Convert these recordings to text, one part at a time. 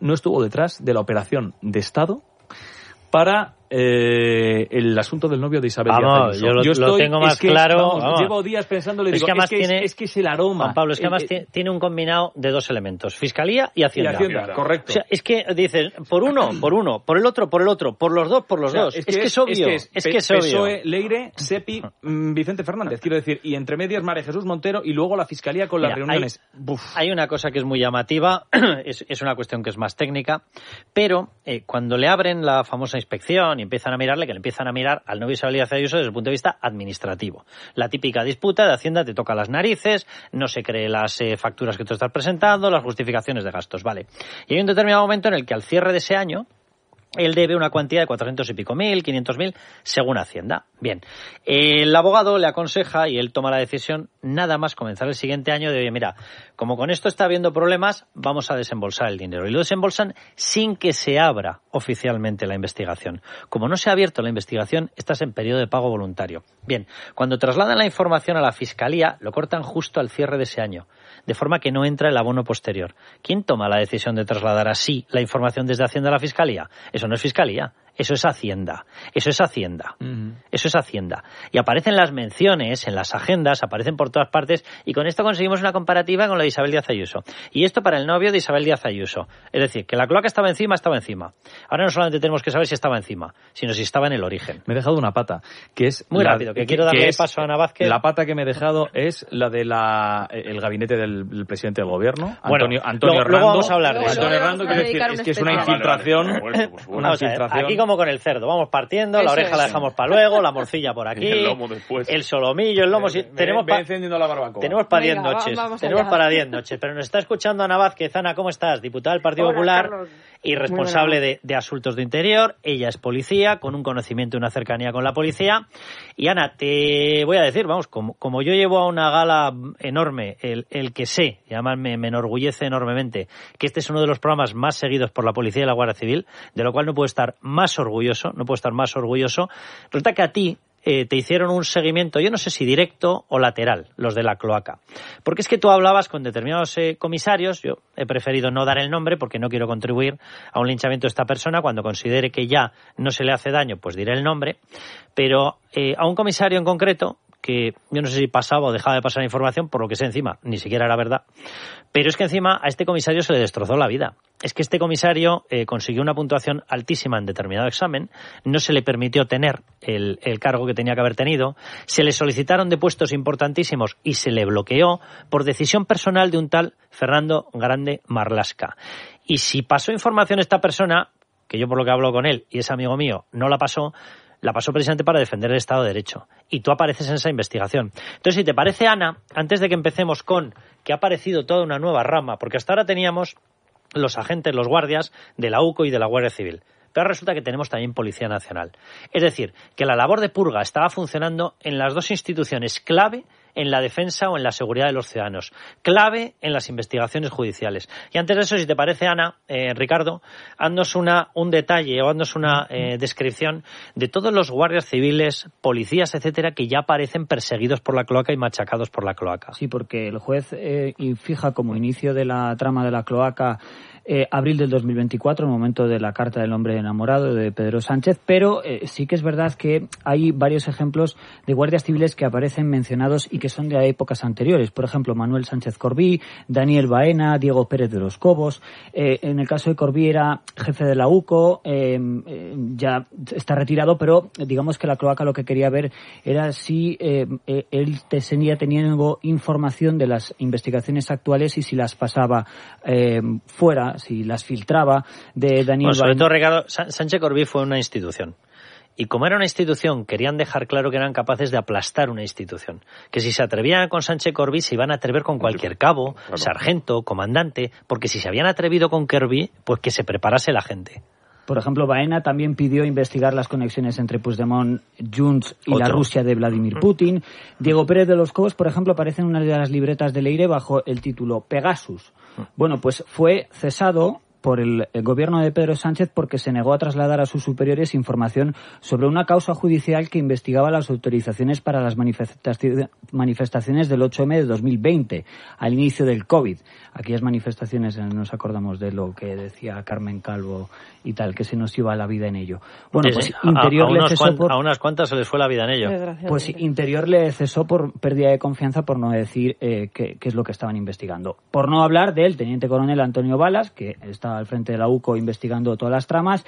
no estuvo detrás de la operación de Estado para el asunto del novio de Isabel Díaz Ayuso. Yo lo tengo más claro. Llevo días pensándolo y digo, es que es el aroma. Juan Pablo, es que además tiene un combinado de dos elementos, Fiscalía y Hacienda. Correcto. O sea, es que dices, por uno, por el otro, por los dos, por los dos. Es que es obvio. Es que es obvio. PSOE, Leire, Sepi, Vicente Fernández, quiero decir, y entre medias María Jesús Montero y luego la Fiscalía con las reuniones. Hay una cosa que es muy llamativa, es una cuestión que es más técnica, pero cuando le abren la famosa inspección y empiezan a mirarle, que le empiezan a mirar al novio Isabel Díaz Ayuso desde el punto de vista administrativo. La típica disputa de Hacienda te toca las narices, no se cree las facturas que tú estás presentando, las justificaciones de gastos, vale. Y hay un determinado momento en el que al cierre de ese año él debe una cantidad de 400 y pico mil, 500.000, según Hacienda. Bien, el abogado le aconseja y él toma la decisión nada más comenzar el siguiente año de, oye, mira, como con esto está habiendo problemas, vamos a desembolsar el dinero. Y lo desembolsan sin que se abra oficialmente la investigación. Como no se ha abierto la investigación, estás en periodo de pago voluntario. Bien, cuando trasladan la información a la Fiscalía, lo cortan justo al cierre de ese año, de forma que no entra el abono posterior. ¿Quién toma la decisión de trasladar así la información desde Hacienda a la Fiscalía? Eso no es Fiscalía, eso es Hacienda. Eso es Hacienda. Eso es Hacienda. Y aparecen las menciones en las agendas, aparecen por todas partes, y con esto conseguimos una comparativa con la de Isabel Díaz Ayuso. Y esto para el novio de Isabel Díaz Ayuso. Es decir, que la cloaca estaba encima. Ahora no solamente tenemos que saber si estaba encima, sino si estaba en el origen. Me he dejado una pata, que es... Muy rápido, que quiero darle paso a Ana Vázquez. La pata que me he dejado es la de el gabinete del presidente del gobierno, Antonio Hernando. Luego vamos a hablar de eso. Antonio Hernando, quiero decir, es que es una infiltración. Aquí como con el cerdo, vamos partiendo, la oreja la dejamos para luego, la morcilla por aquí, el lomo después, el solomillo, el lomo. Tenemos encendiendo la barbacoa. Tenemos para 10 noches, pero nos está escuchando Ana Vázquez. Ana, ¿cómo estás? Diputada del Partido Popular y responsable de asuntos de interior. Ella es policía, con un conocimiento y una cercanía con la policía. Y Ana, te voy a decir, vamos, como yo llevo a una gala enorme, el que sé, y además me enorgullece enormemente, que este es uno de los programas más seguidos por la policía y la Guardia Civil, de lo cual no puedo estar más orgulloso. Resulta que a ti te hicieron un seguimiento, yo no sé si directo o lateral, los de la cloaca. Porque es que tú hablabas con determinados comisarios, yo he preferido no dar el nombre porque no quiero contribuir a un linchamiento de esta persona. Cuando considere que ya no se le hace daño, pues diré el nombre. Pero a un comisario en concreto, que yo no sé si pasaba o dejaba de pasar información, por lo que sé encima, ni siquiera era verdad. Pero es que encima a este comisario se le destrozó la vida. Es que este comisario consiguió una puntuación altísima en determinado examen, no se le permitió tener el cargo que tenía que haber tenido, se le solicitaron de puestos importantísimos y se le bloqueó por decisión personal de un tal Fernando Grande Marlaska. Y si pasó información esta persona, que yo por lo que hablo con él y es amigo mío, no la pasó precisamente para defender el Estado de Derecho. Y tú apareces en esa investigación. Entonces, si te parece, Ana, antes de que empecemos con que ha aparecido toda una nueva rama, porque hasta ahora teníamos los agentes, los guardias de la UCO y de la Guardia Civil. Pero resulta que tenemos también Policía Nacional. Es decir, que la labor de purga estaba funcionando en las dos instituciones clave en la defensa o en la seguridad de los ciudadanos, clave en las investigaciones judiciales. Y antes de eso, si te parece, Ana, Ricardo, haznos un detalle o haznos una descripción de todos los guardias civiles, policías, etcétera, que ya aparecen perseguidos por la cloaca y machacados por la cloaca. Sí, porque el juez fija como inicio de la trama de la cloaca abril del 2024, el momento de la carta del hombre enamorado de Pedro Sánchez, pero sí que es verdad que hay varios ejemplos de guardias civiles que aparecen mencionados y que son de épocas anteriores. Por ejemplo, Manuel Sánchez Corbí, Daniel Baena, Diego Pérez de los Cobos. En el caso de Corbí era jefe de la UCO, ya está retirado, pero digamos que la cloaca lo que quería ver era si él seguía teniendo información de las investigaciones actuales y si las pasaba fuera, si las filtraba de Daniel Baena. Sobre todo, Ricardo, Sánchez Corbí fue una institución. Y como era una institución, querían dejar claro que eran capaces de aplastar una institución. Que si se atrevían con Sánchez Corbí, se iban a atrever con cualquier cabo, sargento, comandante, porque si se habían atrevido con Corbí, pues que se preparase la gente. Por ejemplo, Baena también pidió investigar las conexiones entre Puigdemont, Junts y la Rusia de Vladimir Putin. Diego Pérez de los Cobos, por ejemplo, aparece en una de las libretas de Leire bajo el título Pegasus. Bueno, pues fue cesado por el gobierno de Pedro Sánchez porque se negó a trasladar a sus superiores información sobre una causa judicial que investigaba las autorizaciones para las manifestaciones del 8M de 2020, al inicio del COVID. Aquellas manifestaciones, nos acordamos de lo que decía Carmen Calvo y tal, que se nos iba la vida en ello. Bueno, pues Interior le cesó a unas cuantas se les fue la vida en ello. Pues Interior le cesó por pérdida de confianza, por no decir qué es lo que estaban investigando. Por no hablar del teniente coronel Antonio Balas, que está al frente de la UCO investigando todas las tramas.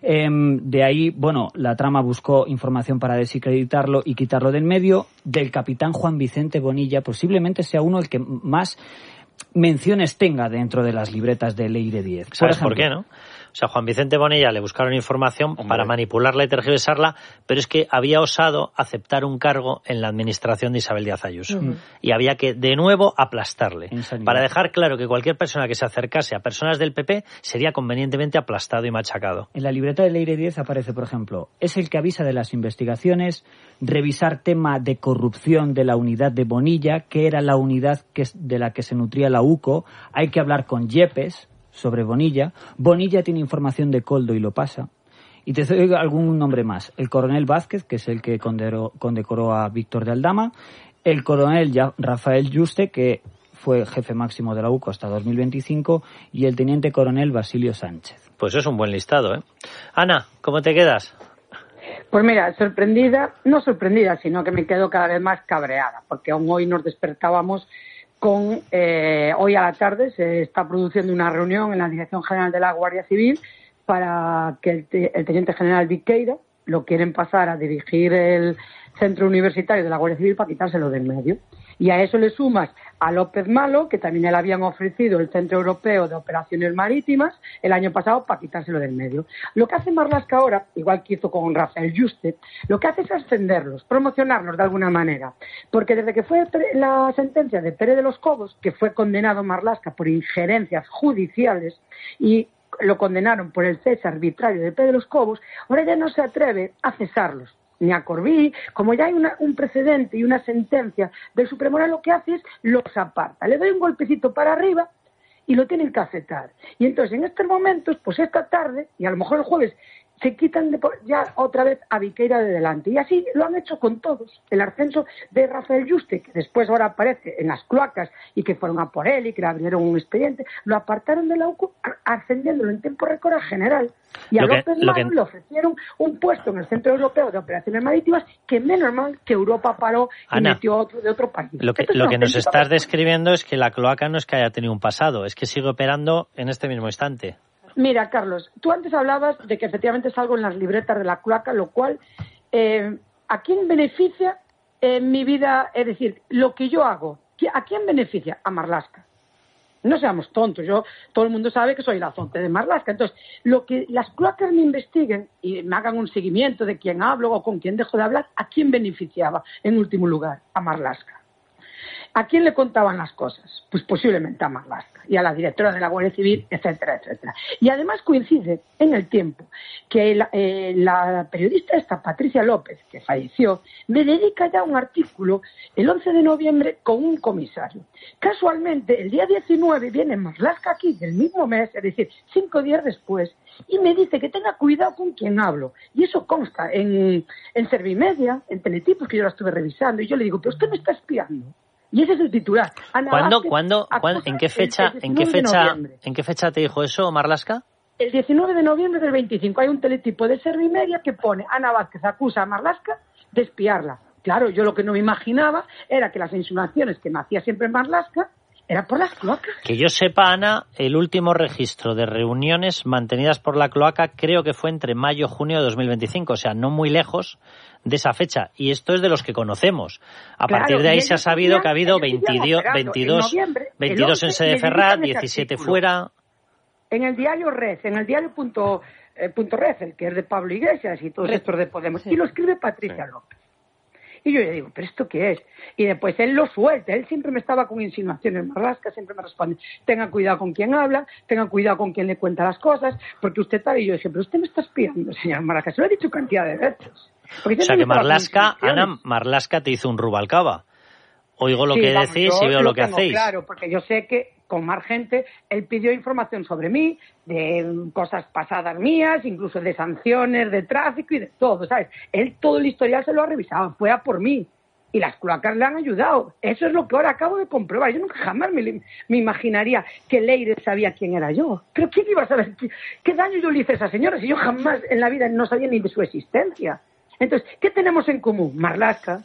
De ahí, bueno, la trama buscó información para desacreditarlo y quitarlo del medio. Del capitán Juan Vicente Bonilla, posiblemente sea uno el que más menciones tenga dentro de las libretas de Leire 10. ¿Sabes por qué, no? O sea, Juan Vicente Bonilla le buscaron información para manipularla y tergiversarla, pero es que había osado aceptar un cargo en la administración de Isabel Díaz Ayuso. Y había que, de nuevo, aplastarle. Para dejar claro que cualquier persona que se acercase a personas del PP sería convenientemente aplastado y machacado. En la libreta de Leire 10 aparece, por ejemplo, es el que avisa de las investigaciones, revisar tema de corrupción de la unidad de Bonilla, que era la unidad de la que se nutría la UCO, hay que hablar con Yepes sobre Bonilla. Bonilla tiene información de Coldo y lo pasa. Y te doy algún nombre más. El coronel Vázquez, que es el que condecoró a Víctor de Aldama. El coronel Rafael Yuste, que fue jefe máximo de la UCO hasta 2025. Y el teniente coronel Basilio Sánchez. Pues es un buen listado, ¿eh? Ana, ¿cómo te quedas? Pues mira, no sorprendida, sino que me quedo cada vez más cabreada. Porque aún hoy nos despertábamos con hoy a la tarde se está produciendo una reunión en la Dirección General de la Guardia Civil para que el teniente general Viqueira lo quieren pasar a dirigir el centro universitario de la Guardia Civil para quitárselo del medio. Y a eso le sumas a López Malo, que también le habían ofrecido el Centro Europeo de Operaciones Marítimas el año pasado para quitárselo del medio. Lo que hace Marlaska ahora, igual que hizo con Rafael Yuste, lo que hace es ascenderlos, promocionarlos de alguna manera. Porque desde que fue la sentencia de Pérez de los Cobos, que fue condenado Marlaska por injerencias judiciales y lo condenaron por el cese arbitrario de Pérez de los Cobos, ahora ya no se atreve a cesarlos. Ni a Corbí, como ya hay un precedente y una sentencia del Supremo, lo que hace es los aparta. Le doy un golpecito para arriba y lo tienen que aceptar. Y entonces, en estos momentos, pues esta tarde, y a lo mejor el jueves, se quitan ya otra vez a Viqueira de delante. Y así lo han hecho con todos. El ascenso de Rafael Yuste, que después ahora aparece en las cloacas y que fueron a por él y que le abrieron un expediente, lo apartaron de la UCO ascendiéndolo en tiempo récord a general. Y a López Malo le ofrecieron un puesto en el Centro Europeo de Operaciones Marítimas que menos mal que Europa paró y metió otro de otro país. Lo que nos estás describiendo es que la cloaca no es que haya tenido un pasado, es que sigue operando en este mismo instante. Mira, Carlos, tú antes hablabas de que efectivamente es algo en las libretas de la cloaca, lo cual, ¿a quién beneficia en mi vida? Es decir, lo que yo hago, ¿a quién beneficia? A Marlaska. No seamos tontos, todo el mundo sabe que soy la zonte de Marlaska. Entonces, lo que las cloacas me investiguen y me hagan un seguimiento de quién hablo o con quién dejo de hablar, ¿a quién beneficiaba en último lugar? A Marlaska. ¿A quién le contaban las cosas? Pues posiblemente a Marlaska y a la directora de la Guardia Civil, etcétera, etcétera. Y además coincide en el tiempo que la periodista esta, Patricia López, que falleció, me dedica ya un artículo el 11 de noviembre con un comisario. Casualmente, el día 19 viene Marlaska aquí del mismo mes, es decir, 5 días después, y me dice que tenga cuidado con quién hablo. Y eso consta en Servimedia, en Teletipos, que yo la estuve revisando, y yo le digo, ¿pero usted me está espiando? Y ese es el titular. ¿En qué fecha te dijo eso, Marlaska? El 19 de noviembre del 25 hay un teletipo de Servimedia que pone Ana Vázquez acusa a Marlaska de espiarla. Claro, yo lo que no me imaginaba era que las insinuaciones que me hacía siempre Marlaska era por las cloacas. Que yo sepa, Ana, el último registro de reuniones mantenidas por la cloaca creo que fue entre mayo y junio de 2025, o sea, no muy lejos de esa fecha. Y esto es de los que conocemos. A partir de ahí se ha sabido que ha habido 22 en sede Ferrat, 17 fuera. En el diario Red, en el diario punto Red, el que es de Pablo Iglesias y todos estos de Podemos, y lo escribe Patricia López. Y yo le digo, ¿pero esto qué es? Y después él lo suelta, él siempre me estaba con insinuaciones. Marlaska siempre me responde, tengan cuidado con quién habla, tengan cuidado con quién le cuenta las cosas, porque usted tal. Y yo dije, pero usted me está espiando, señor Marlaska, se lo he dicho cantidad de veces. O sea que Marlaska te hizo un Rubalcaba. Oigo lo que decís y veo lo que hacéis. Claro, porque yo sé que con más gente, él pidió información sobre mí, de cosas pasadas mías, incluso de sanciones, de tráfico y de todo, ¿sabes? Él todo el historial se lo ha revisado, fue a por mí. Y las cloacas le han ayudado. Eso es lo que ahora acabo de comprobar. Yo nunca jamás me imaginaría que Leire sabía quién era yo. ¿Pero quién iba a saber qué daño yo le hice a esa señora si yo jamás en la vida no sabía ni de su existencia? Entonces, ¿qué tenemos en común? Marlaska.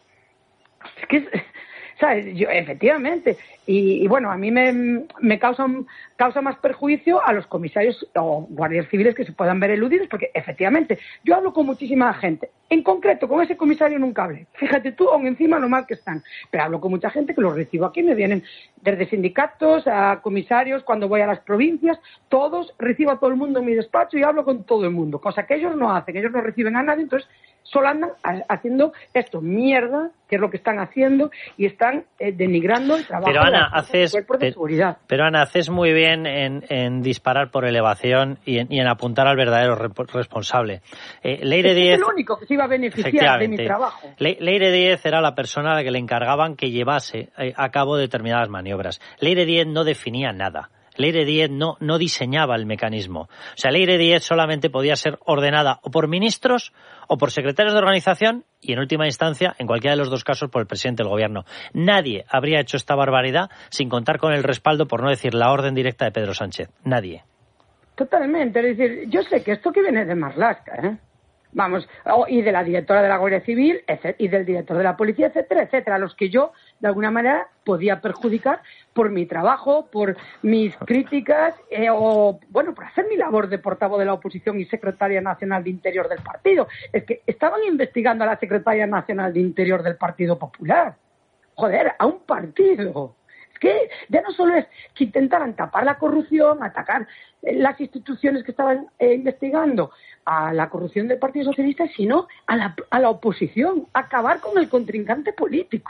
Es que, ¿sabes? Yo, efectivamente. Y bueno, a mí me causa más perjuicio a los comisarios o guardias civiles que se puedan ver eludidos, porque efectivamente yo hablo con muchísima gente. En concreto, con ese comisario nunca hablé. Fíjate tú, aún encima lo mal que están. Pero hablo con mucha gente que los recibo aquí, me vienen desde sindicatos a comisarios, cuando voy a las provincias, todos, recibo a todo el mundo en mi despacho y hablo con todo el mundo, cosa que ellos no hacen, ellos no reciben a nadie, entonces solo andan haciendo esto, mierda, que es lo que están haciendo, y están denigrando el trabajo del cuerpo de seguridad. Pero Ana, haces muy bien en disparar por elevación y en apuntar al verdadero responsable. Leire Díez... Es el único que se iba a beneficiar de mi trabajo. Leire Díez era la persona a la que le encargaban que llevase a cabo determinadas maniobras. Leire Díez no definía nada. Leire Díez no diseñaba el mecanismo. O sea, Leire Díez solamente podía ser ordenada o por ministros o por secretarios de organización y, en última instancia, en cualquiera de los dos casos, por el presidente del gobierno. Nadie habría hecho esta barbaridad sin contar con el respaldo, por no decir la orden directa de Pedro Sánchez. Nadie. Totalmente. Es decir, yo sé que esto que viene de Marlaska, vamos, y de la directora de la Guardia Civil, y del director de la policía, etcétera, etcétera, los que yo, de alguna manera, podía perjudicar por mi trabajo, por mis críticas, o, bueno, por hacer mi labor de portavoz de la oposición y secretaria nacional de Interior del partido. Es que estaban investigando a la secretaria nacional de Interior del Partido Popular. Joder, a un partido. Es que ya no solo es que intentaran tapar la corrupción, atacar las instituciones que estaban investigando a la corrupción del Partido Socialista, sino a la oposición, acabar con el contrincante político.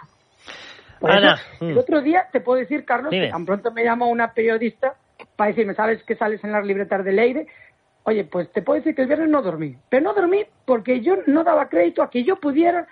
Por Ana, eso, el otro día te puedo decir, Carlos, que tan pronto me llamó una periodista para decirme, ¿sabes que sales en las libretas de Leire? Oye, pues te puedo decir que el viernes no dormí. Pero no dormí porque yo no daba crédito a que yo pudiera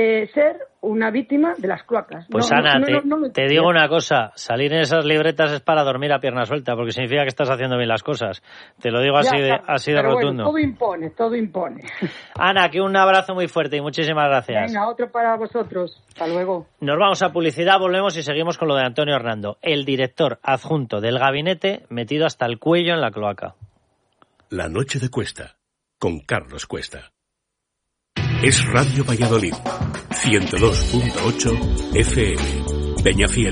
ser una víctima de las cloacas. Pues Ana, te digo una cosa, salir en esas libretas es para dormir a pierna suelta, porque significa que estás haciendo bien las cosas. Te lo digo así de rotundo. Bueno, todo impone. Ana, que un abrazo muy fuerte y muchísimas gracias. Venga, otro para vosotros. Hasta luego. Nos vamos a publicidad, volvemos y seguimos con lo de Antonio Hernando, el director adjunto del gabinete metido hasta el cuello en la cloaca. La noche de Cuesta, con Carlos Cuesta. Es Radio Valladolid, 102.8 FM, Peñafiel,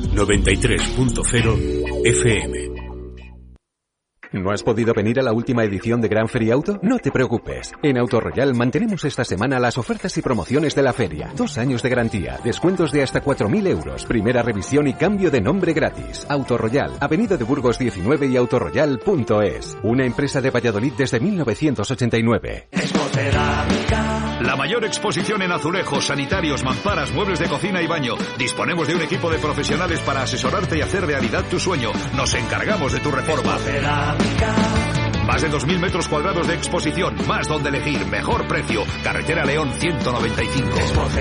93.0 FM. ¿No has podido venir a la última edición de Gran Feria Auto? No te preocupes. En Autoroyal mantenemos esta semana las ofertas y promociones de la feria. 2 años de garantía, descuentos de hasta 4.000 euros, primera revisión y cambio de nombre gratis. Autoroyal, Avenida de Burgos 19 y autoroyal.es. Una empresa de Valladolid desde 1989. La mayor exposición en azulejos, sanitarios, mamparas, muebles de cocina y baño. Disponemos de un equipo de profesionales para asesorarte y hacer realidad tu sueño. Nos encargamos de tu reforma. Más de 2.000 metros cuadrados de exposición, más donde elegir, mejor precio. Carretera León 195.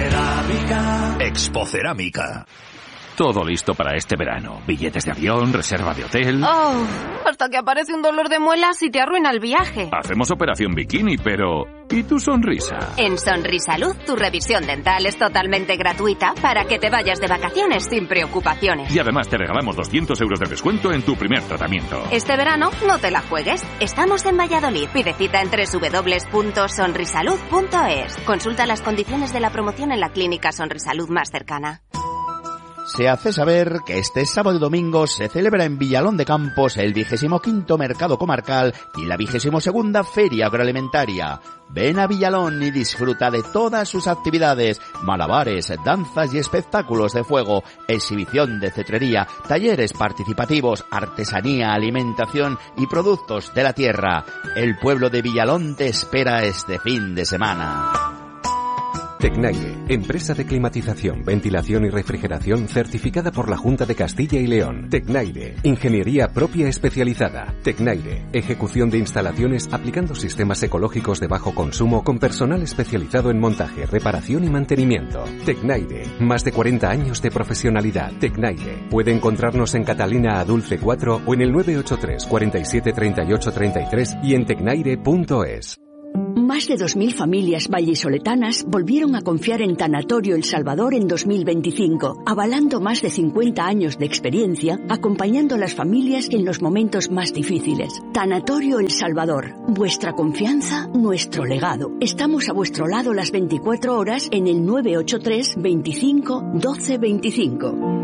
Expocerámica. Todo listo para este verano. Billetes de avión, reserva de hotel... Oh, hasta que aparece un dolor de muelas y te arruina el viaje. Hacemos operación bikini, pero... ¿y tu sonrisa? En Sonrisalud, tu revisión dental es totalmente gratuita para que te vayas de vacaciones sin preocupaciones. Y además te regalamos 200 euros de descuento en tu primer tratamiento. Este verano no te la juegues. Estamos en Valladolid. Pide cita en www.sonrisalud.es. Consulta las condiciones de la promoción en la clínica Sonrisalud más cercana. Se hace saber que este sábado y domingo se celebra en Villalón de Campos el 25º Mercado Comarcal y la 22ª Feria Agroalimentaria. Ven a Villalón y disfruta de todas sus actividades, malabares, danzas y espectáculos de fuego, exhibición de cetrería, talleres participativos, artesanía, alimentación y productos de la tierra. El pueblo de Villalón te espera este fin de semana. Tecnaire, empresa de climatización, ventilación y refrigeración certificada por la Junta de Castilla y León. Tecnaire, ingeniería propia especializada. Tecnaire, ejecución de instalaciones aplicando sistemas ecológicos de bajo consumo con personal especializado en montaje, reparación y mantenimiento. Tecnaire, más de 40 años de profesionalidad. Tecnaire, puede encontrarnos en Catalina Adulce 4 o en el 983 47 38 33 y en tecnaire.es. Más de 2.000 familias vallisoletanas volvieron a confiar en Tanatorio El Salvador en 2025, avalando más de 50 años de experiencia, acompañando a las familias en los momentos más difíciles. Tanatorio El Salvador, vuestra confianza, nuestro legado. Estamos a vuestro lado las 24 horas en el 983 25 12 25.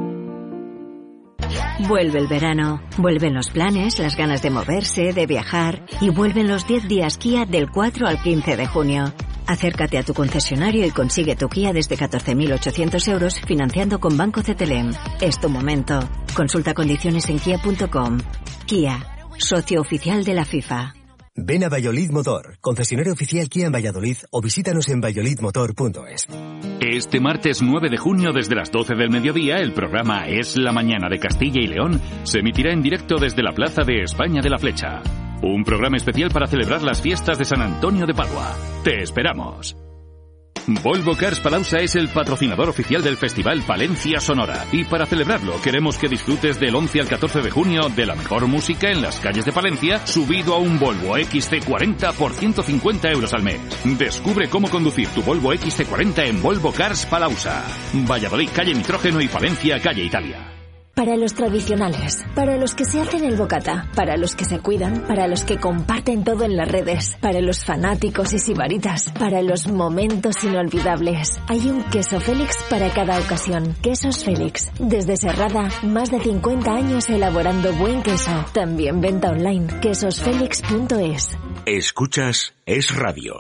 Vuelve el verano, vuelven los planes, las ganas de moverse, de viajar y vuelven los 10 días Kia del 4 al 15 de junio. Acércate a tu concesionario y consigue tu Kia desde 14.800 euros financiando con Banco CTLM. Es tu momento. Consulta condiciones en kia.com. Kia, socio oficial de la FIFA. Ven a Valladolid Motor, concesionario oficial Kia en Valladolid o visítanos en valladolidmotor.es. Este martes 9 de junio desde las 12 del mediodía el programa Es la Mañana de Castilla y León se emitirá en directo desde la Plaza de España de la Flecha. Un programa especial para celebrar las fiestas de San Antonio de Padua. ¡Te esperamos! Volvo Cars Palauza es el patrocinador oficial del Festival Palencia Sonora. Y para celebrarlo queremos que disfrutes del 11 al 14 de junio de la mejor música en las calles de Palencia, subido a un Volvo XC40 por 150 euros al mes. Descubre cómo conducir tu Volvo XC40 en Volvo Cars Palauza. Valladolid, calle Nitrógeno y Palencia, calle Italia. Para los tradicionales, para los que se hacen el bocata, para los que se cuidan, para los que comparten todo en las redes, para los fanáticos y sibaritas, para los momentos inolvidables. Hay un queso Félix para cada ocasión. Quesos Félix. Desde Serrada, más de 50 años elaborando buen queso. También venta online. quesosfelix.es. Escuchas Es Radio.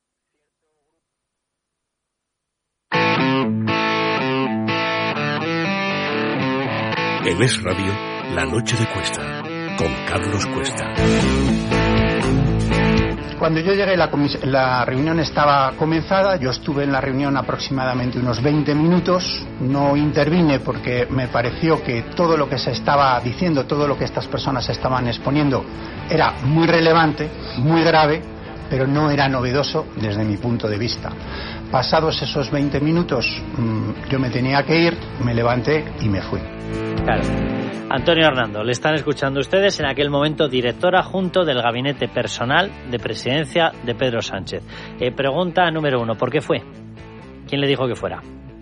En Es Radio, La Noche de Cuesta, con Carlos Cuesta. Cuando yo llegué, la reunión estaba comenzada. Yo estuve en la reunión aproximadamente unos 20 minutos. No intervine porque me pareció que todo lo que se estaba diciendo, todo lo que estas personas estaban exponiendo, era muy relevante, muy grave, pero no era novedoso desde mi punto de vista. Pasados esos 20 minutos, yo me tenía que ir, me levanté y me fui. Claro. Antonio Hernando, le están escuchando ustedes, en aquel momento director adjunto del gabinete personal de presidencia de Pedro Sánchez. Pregunta número 1, ¿por qué fue? ¿Quién le dijo que fuera?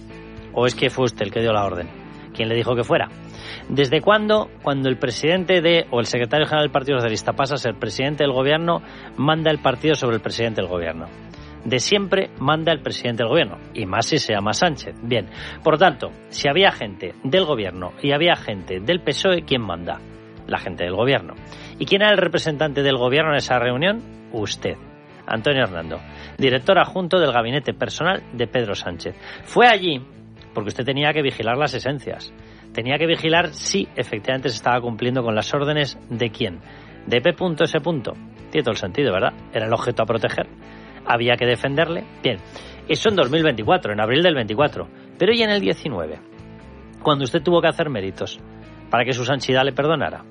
¿O es que fue usted el que dio la orden? ¿Quién le dijo que fuera? ¿Desde cuándo, cuando el presidente o el secretario general del Partido Socialista pasa a ser presidente del gobierno, manda el partido sobre el presidente del gobierno? De siempre manda el presidente del gobierno, y más si se llama Sánchez. Bien, por tanto, si había gente del gobierno y había gente del PSOE, ¿quién manda? La gente del gobierno. ¿Y quién era el representante del gobierno en esa reunión? Usted, Antonio Hernando, director adjunto del gabinete personal de Pedro Sánchez. Fue allí porque usted tenía que vigilar las esencias. Tenía que vigilar si efectivamente se estaba cumpliendo con las órdenes de quién. De P.S. Tiene todo el sentido, ¿verdad? Era el objeto a proteger. Había que defenderle. Bien, eso en 2024, en abril del 24. Pero ya en el 19, cuando usted tuvo que hacer méritos para que su santidad le perdonara.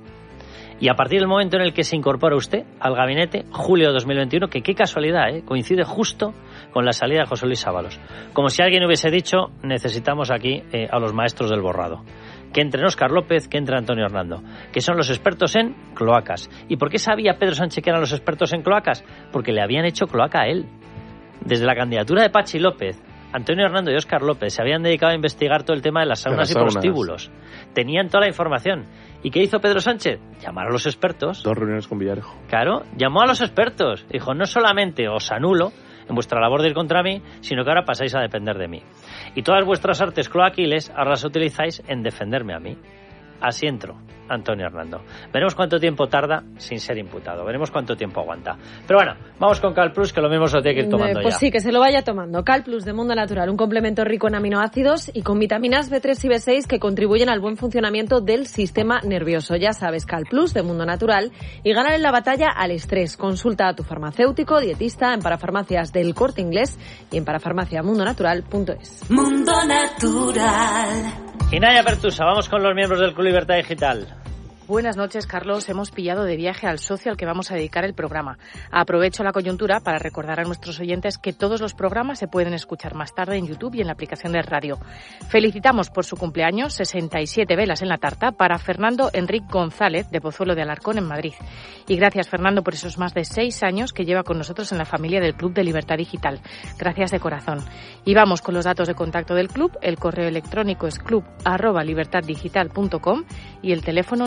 Y a partir del momento en el que se incorpora usted al gabinete, julio de 2021, que qué casualidad, coincide justo con la salida de José Luis Ábalos. Como si alguien hubiese dicho, necesitamos aquí a los maestros del borrado. Que entren Óscar López, que entre Antonio Hernando, que son los expertos en cloacas. ¿Y por qué sabía Pedro Sánchez que eran los expertos en cloacas? Porque le habían hecho cloaca a él. Desde la candidatura de Pachi López, Antonio Hernando y Óscar López se habían dedicado a investigar todo el tema de las saunas y prostíbulos. Tenían toda la información. ¿Y qué hizo Pedro Sánchez? Llamar a los expertos. 2 reuniones con Villarejo. Claro, llamó a los expertos. Dijo, no solamente os anulo en vuestra labor de ir contra mí, sino que ahora pasáis a depender de mí. Y todas vuestras artes cloaquiles ahora las utilizáis en defenderme a mí. así entró Antonio Hernando. Veremos cuánto tiempo tarda sin ser imputado. Veremos cuánto tiempo aguanta. Pero bueno, vamos con Calplus, que lo mismo se lo tiene que ir tomando pues ya. Sí, que se lo vaya tomando. Calplus de Mundo Natural, un complemento rico en aminoácidos y con vitaminas B3 y B6 que contribuyen al buen funcionamiento del sistema nervioso. Ya sabes, Calplus de Mundo Natural, y ganar en la batalla al estrés. Consulta a tu farmacéutico, dietista en Parafarmacias del Corte Inglés y en parafarmaciamundonatural.es. Mundo Natural. Y Naya Pertusa, vamos con los miembros del Club Libertad Digital. Buenas noches, Carlos. Hemos pillado de viaje al socio al que vamos a dedicar el programa. Aprovecho la coyuntura para recordar a nuestros oyentes que todos los programas se pueden escuchar más tarde en YouTube y en la aplicación de radio. Felicitamos por su cumpleaños, 67 velas en la tarta, para Fernando Enrique González, de Pozuelo de Alarcón, en Madrid. Y gracias, Fernando, por esos más de 6 años que lleva con nosotros en la familia del Club de Libertad Digital. Gracias de corazón. Y vamos con los datos de contacto del club. El correo electrónico es club@libertaddigital.com y el teléfono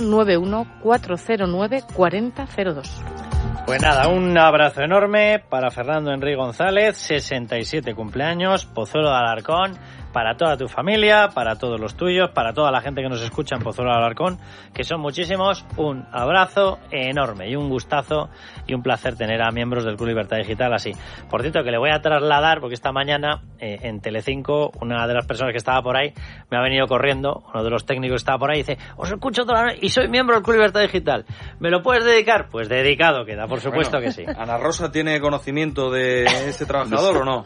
914094002. Pues nada, un abrazo enorme para Fernando Enrique González, 67 cumpleaños, Pozuelo de Alarcón, para toda tu familia, para todos los tuyos, para toda la gente que nos escucha en Pozuelo de Alarcón, que son muchísimos. Un abrazo enorme y un gustazo y un placer tener a miembros del Club Libertad Digital así. Por cierto, que le voy a trasladar, porque esta mañana en Telecinco, una de las personas que estaba por ahí me ha venido corriendo, uno de los técnicos que estaba por ahí, y dice: os escucho toda la noche y soy miembro del Club Libertad Digital. ¿Me lo puedes dedicar? Pues dedicado queda, por supuesto que sí. ¿Ana Rosa tiene conocimiento de este trabajador o no?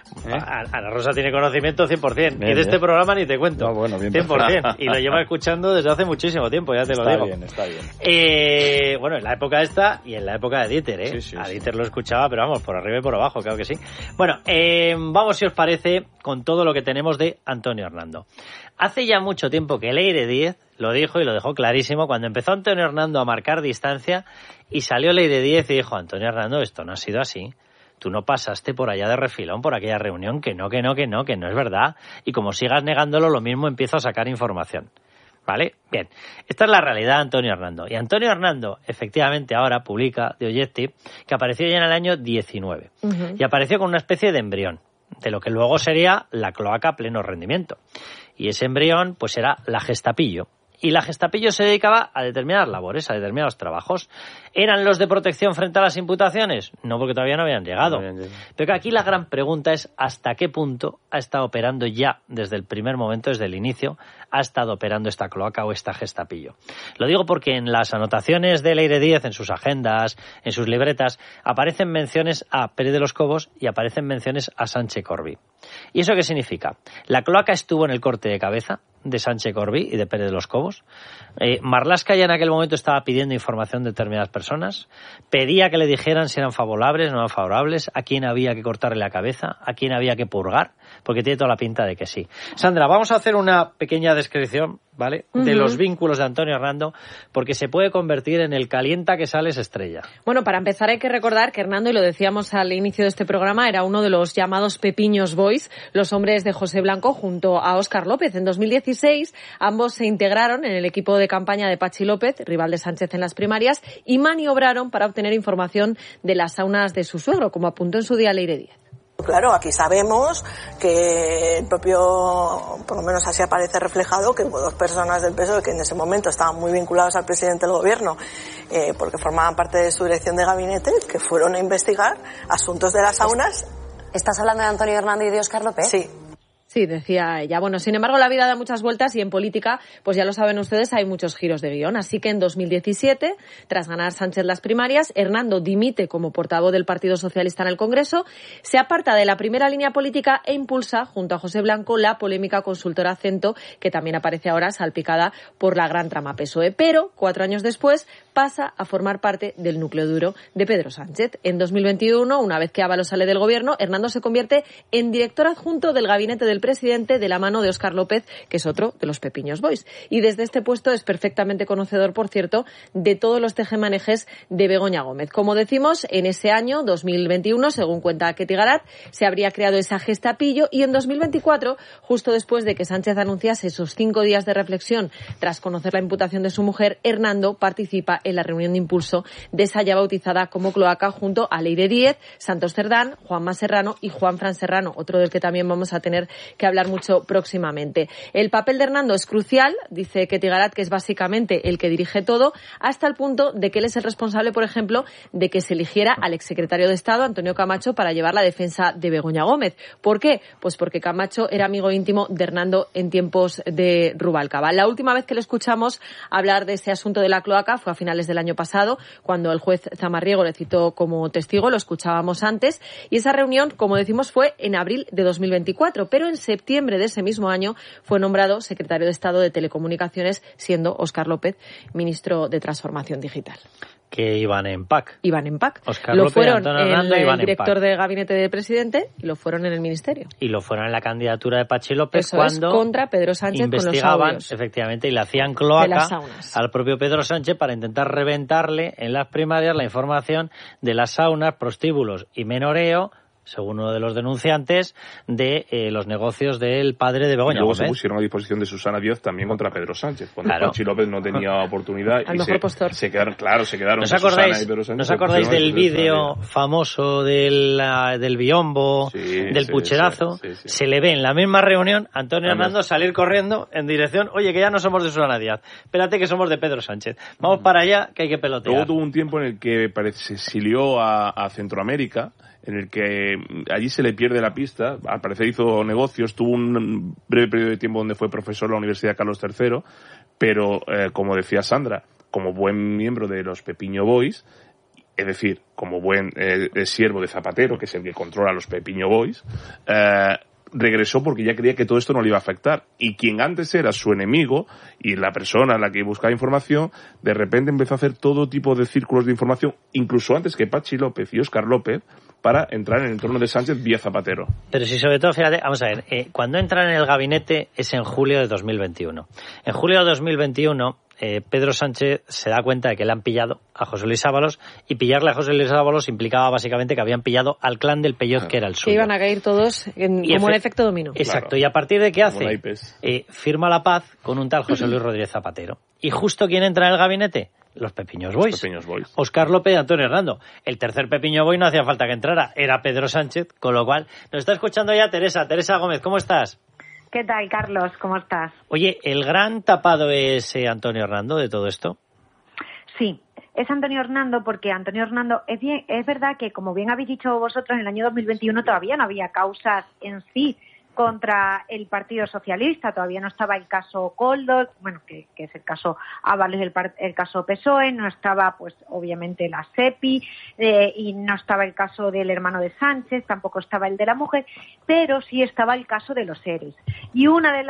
Ana Rosa tiene conocimiento 100%. Y de este programa ni te cuento. No, bueno, bien 100%. Y lo lleva escuchando desde hace muchísimo tiempo, ya te lo digo. Está bien. Bueno, en la época esta y en la época de Dieter, Sí, a Dieter lo escuchaba, pero vamos, por arriba y por abajo, claro que sí. Bueno, vamos, si os parece, con todo lo que tenemos de Antonio Hernando. Hace ya mucho tiempo que Leire Díez lo dijo y lo dejó clarísimo cuando empezó Antonio Hernando a marcar distancia y salió Leire Díez y dijo: Antonio Hernando, esto no ha sido así. Tú no pasaste por allá de refilón por aquella reunión, que no es verdad. Y como sigas negándolo, lo mismo empiezo a sacar información. ¿Vale? Bien. Esta es la realidad de Antonio Hernando. Y Antonio Hernando, efectivamente, ahora publica The Objective, que apareció ya en el año 19. Uh-huh. Y apareció con una especie de embrión, de lo que luego sería la cloaca a pleno rendimiento. Y ese embrión, pues era la Gestapillo. Y la Gestapillo se dedicaba a determinadas labores, a determinados trabajos. ¿Eran los de protección frente a las imputaciones? No, porque todavía no habían llegado. Pero que aquí la gran pregunta es hasta qué punto ha estado operando ya desde el primer momento, desde el inicio, ha estado operando esta cloaca o esta Gestapillo. Lo digo porque en las anotaciones de Leire Díez, en sus agendas, en sus libretas, aparecen menciones a Pérez de los Cobos y aparecen menciones a Sánchez Corbí. ¿Y eso qué significa? La cloaca estuvo en el corte de cabeza de Sánchez Corbí y de Pérez de los Cobos. Marlaska ya en aquel momento estaba pidiendo información de determinadas personas, pedía que le dijeran si eran favorables o no eran favorables, a quién había que cortarle la cabeza, a quién había que purgar, porque tiene toda la pinta de que sí. Sandra, vamos a hacer una pequeña descripción, ¿vale?, de los vínculos de Antonio Hernando, porque se puede convertir en el calienta que sales estrella. Bueno, para empezar hay que recordar que Hernando, y lo decíamos al inicio de este programa, era uno de los llamados Pepiños Boys, los hombres de José Blanco junto a Óscar López. En 2016 ambos se integraron en el equipo de campaña de Pachi López, rival de Sánchez en las primarias, y maniobraron para obtener información de las saunas de su suegro, como apuntó en su día Leire Díez. Claro, aquí sabemos que el propio, por lo menos así aparece reflejado, que hubo dos personas del PSOE que en ese momento estaban muy vinculados al presidente del gobierno, porque formaban parte de su dirección de gabinete, que fueron a investigar asuntos de las saunas. ¿Estás hablando de Antonio Hernando y de Óscar López? Sí. Sí, decía ella. Bueno, sin embargo, la vida da muchas vueltas y en política, pues ya lo saben ustedes, hay muchos giros de guión. Así que en 2017, tras ganar Sánchez las primarias, Hernando dimite como portavoz del Partido Socialista en el Congreso, se aparta de la primera línea política e impulsa, junto a José Blanco, la polémica consultora Acento, que también aparece ahora salpicada por la gran trama PSOE. Pero, 4 años después, pasa a formar parte del núcleo duro de Pedro Sánchez. En 2021, una vez que Ábalos sale del gobierno, Hernando se convierte en director adjunto del gabinete del presidente de la mano de Óscar López, que es otro de los Pepiños Boys. Y desde este puesto es perfectamente conocedor, por cierto, de todos los tejemanejes de Begoña Gómez. Como decimos, en ese año, 2021, según cuenta Ketty Garat, se habría creado esa Gestapillo y en 2024, justo después de que Sánchez anunciase esos 5 días de reflexión tras conocer la imputación de su mujer, Hernando participa en la reunión de impulso de esa ya bautizada como cloaca junto a Leire Díez, Santos Cerdán, Juanma Serrano y Juan Fran Serrano, otro del que también vamos a tener que hablar mucho próximamente. El papel de Hernando es crucial, dice Ketty Garat, que es básicamente el que dirige todo, hasta el punto de que él es el responsable, por ejemplo, de que se eligiera al exsecretario de Estado, Antonio Camacho, para llevar la defensa de Begoña Gómez. ¿Por qué? Pues porque Camacho era amigo íntimo de Hernando en tiempos de Rubalcaba. La última vez que le escuchamos hablar de ese asunto de la cloaca fue a finales del año pasado, cuando el juez Zamarriego le citó como testigo, lo escuchábamos antes, y esa reunión, como decimos, fue en abril de 2024, pero en septiembre de ese mismo año fue nombrado secretario de Estado de Telecomunicaciones, siendo Óscar López ministro de Transformación Digital. Que iban en PAC. Iban en PAC. Óscar lo López, fueron Antonio Hernando, en iban el director en PAC. de gabinete del presidente y lo fueron en el ministerio. Y lo fueron en la candidatura de Pachi López. Eso cuando es, contra Pedro Sánchez investigaban, con los audios. efectivamente, y le hacían De cloaca las saunas. al propio Pedro Sánchez para intentar reventarle en las primarias la información de las saunas, prostíbulos y menoreo, según uno de los denunciantes, de los negocios del padre de Begoña Luego Gómez. se pusieron a disposición de Susana Díaz también contra Pedro Sánchez, cuando Claro. Pachi López no tenía oportunidad. Al y mejor postor. se quedaron, claro, se quedaron. ¿Nos con Susana acordáis, y Pedro Sánchez, ¿nos se acordáis pusieron a del disposición vídeo famoso del biombo, del sí, pucherazo? sí, sí. Se le ve en la misma reunión a Antonio Además- Hernando salir corriendo en dirección, oye, que ya no somos de Susana Díaz, espérate que somos de Pedro Sánchez. Vamos para allá, que hay que pelotear. Luego tuvo un tiempo en el que se exilió a Centroamérica, en el que allí se le pierde la pista. Al parecer hizo negocios, tuvo un breve periodo de tiempo donde fue profesor en la Universidad Carlos III, pero, como decía Sandra, como buen miembro de los Pepiño Boys, es decir, como buen siervo de Zapatero, que es el que controla a los Pepiño Boys, regresó porque ya creía que todo esto no le iba a afectar. Y quien antes era su enemigo y la persona a la que buscaba información, de repente empezó a hacer todo tipo de círculos de información, incluso antes que Pachi López y Óscar López, para entrar en el entorno de Sánchez vía Zapatero. Pero si sobre todo, fíjate, vamos a ver, cuando entran en el gabinete es en julio de 2021. En julio de 2021, Pedro Sánchez se da cuenta de que le han pillado a José Luis Ábalos, y pillarle a José Luis Ábalos implicaba básicamente que habían pillado al clan del Pelloz, que era el Que suyo. iban a caer todos como en efecto dominó. Exacto, Claro. y a partir de qué Como hace, naipes. firma la paz con un tal José Luis Rodríguez Zapatero. ¿Y justo quién entra en el gabinete? Los Pepiños Boys. Los Pepiños Boys. Óscar López y Antonio Hernando. El tercer Pepiño Boy no hacía falta que entrara, era Pedro Sánchez, con lo cual nos está escuchando ya Teresa. Teresa Gómez, ¿cómo estás? ¿Qué tal, Carlos? ¿Cómo estás? Oye, ¿el gran tapado es Antonio Hernando de todo esto? Sí, es Antonio Hernando, porque Antonio Hernando, es verdad que, como bien habéis dicho vosotros, en el año 2021 todavía no había causas en sí contra el Partido Socialista, todavía no estaba el caso Koldo, bueno, que es el caso Ábalos, el caso PSOE, no estaba, pues, obviamente la SEPI, y no estaba el caso del hermano de Sánchez, tampoco estaba el de la mujer, pero sí estaba el caso de los ERES. Y una de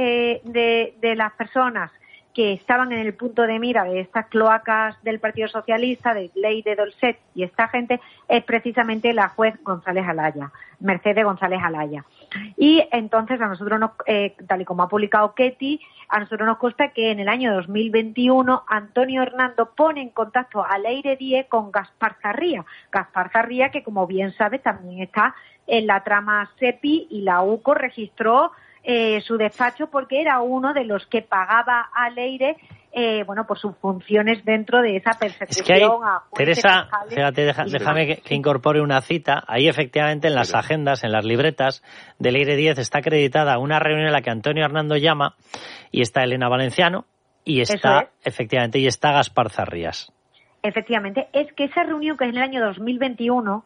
las personas que estaban en el punto de mira de estas cloacas del Partido Socialista, de Leire Dolcet y esta gente, es precisamente la juez González Alaya, Mercedes González Alaya. Y entonces a nosotros, tal y como ha publicado Ketty, a nosotros nos consta que en el año 2021 Antonio Hernando pone en contacto a Leire Díez con Gaspar Zarría. Gaspar Zarría, que como bien sabes también está en la trama SEPI, y la UCO registró su despacho porque era uno de los que pagaba a Leire por sus funciones dentro de esa persecución. Es que hay, a jueces, Teresa, fiscales, fíjate, déjame que incorpore una cita. Ahí efectivamente en las agendas, en las libretas de Leire 10 está acreditada una reunión en la que Antonio Hernando llama, y está Elena Valenciano y está, efectivamente, y está Gaspar Zarrías. Efectivamente, es que esa reunión, que es en el año 2021,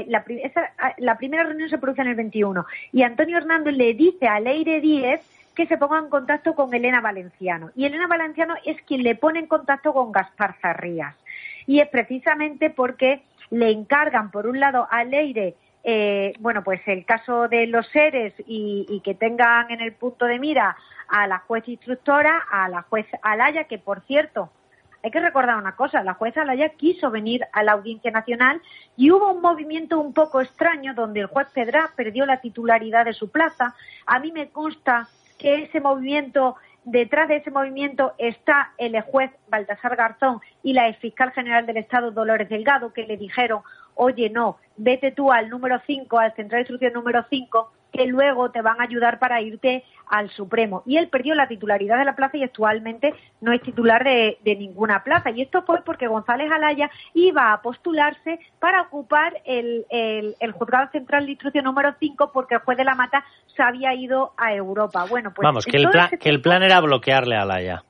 la primera reunión se produce en el 21, y Antonio Hernando le dice a Leire Díez que se ponga en contacto con Elena Valenciano, y Elena Valenciano es quien le pone en contacto con Gaspar Zarrías, y es precisamente porque le encargan, por un lado, a Leire pues el caso de los seres, y que tengan en el punto de mira a la juez instructora, a la juez Alaya, que por cierto, hay que recordar una cosa, la jueza Alaya quiso venir a la Audiencia Nacional, y hubo un movimiento un poco extraño donde el juez Pedrá perdió la titularidad de su plaza. A mí me consta que ese movimiento, detrás de ese movimiento está el juez Baltasar Garzón y la exfiscal general del Estado Dolores Delgado, que le dijeron: oye, no, vete tú al número 5, al central de instrucción número 5, que luego te van a ayudar para irte al Supremo. Y él perdió la titularidad de la plaza y actualmente no es titular de ninguna plaza. Y esto fue porque González Alaya iba a postularse para ocupar el Juzgado Central de Instrucción número 5 porque el juez de la Mata se había ido a Europa. Bueno, pues vamos, que el plan era bloquearle a Alaya.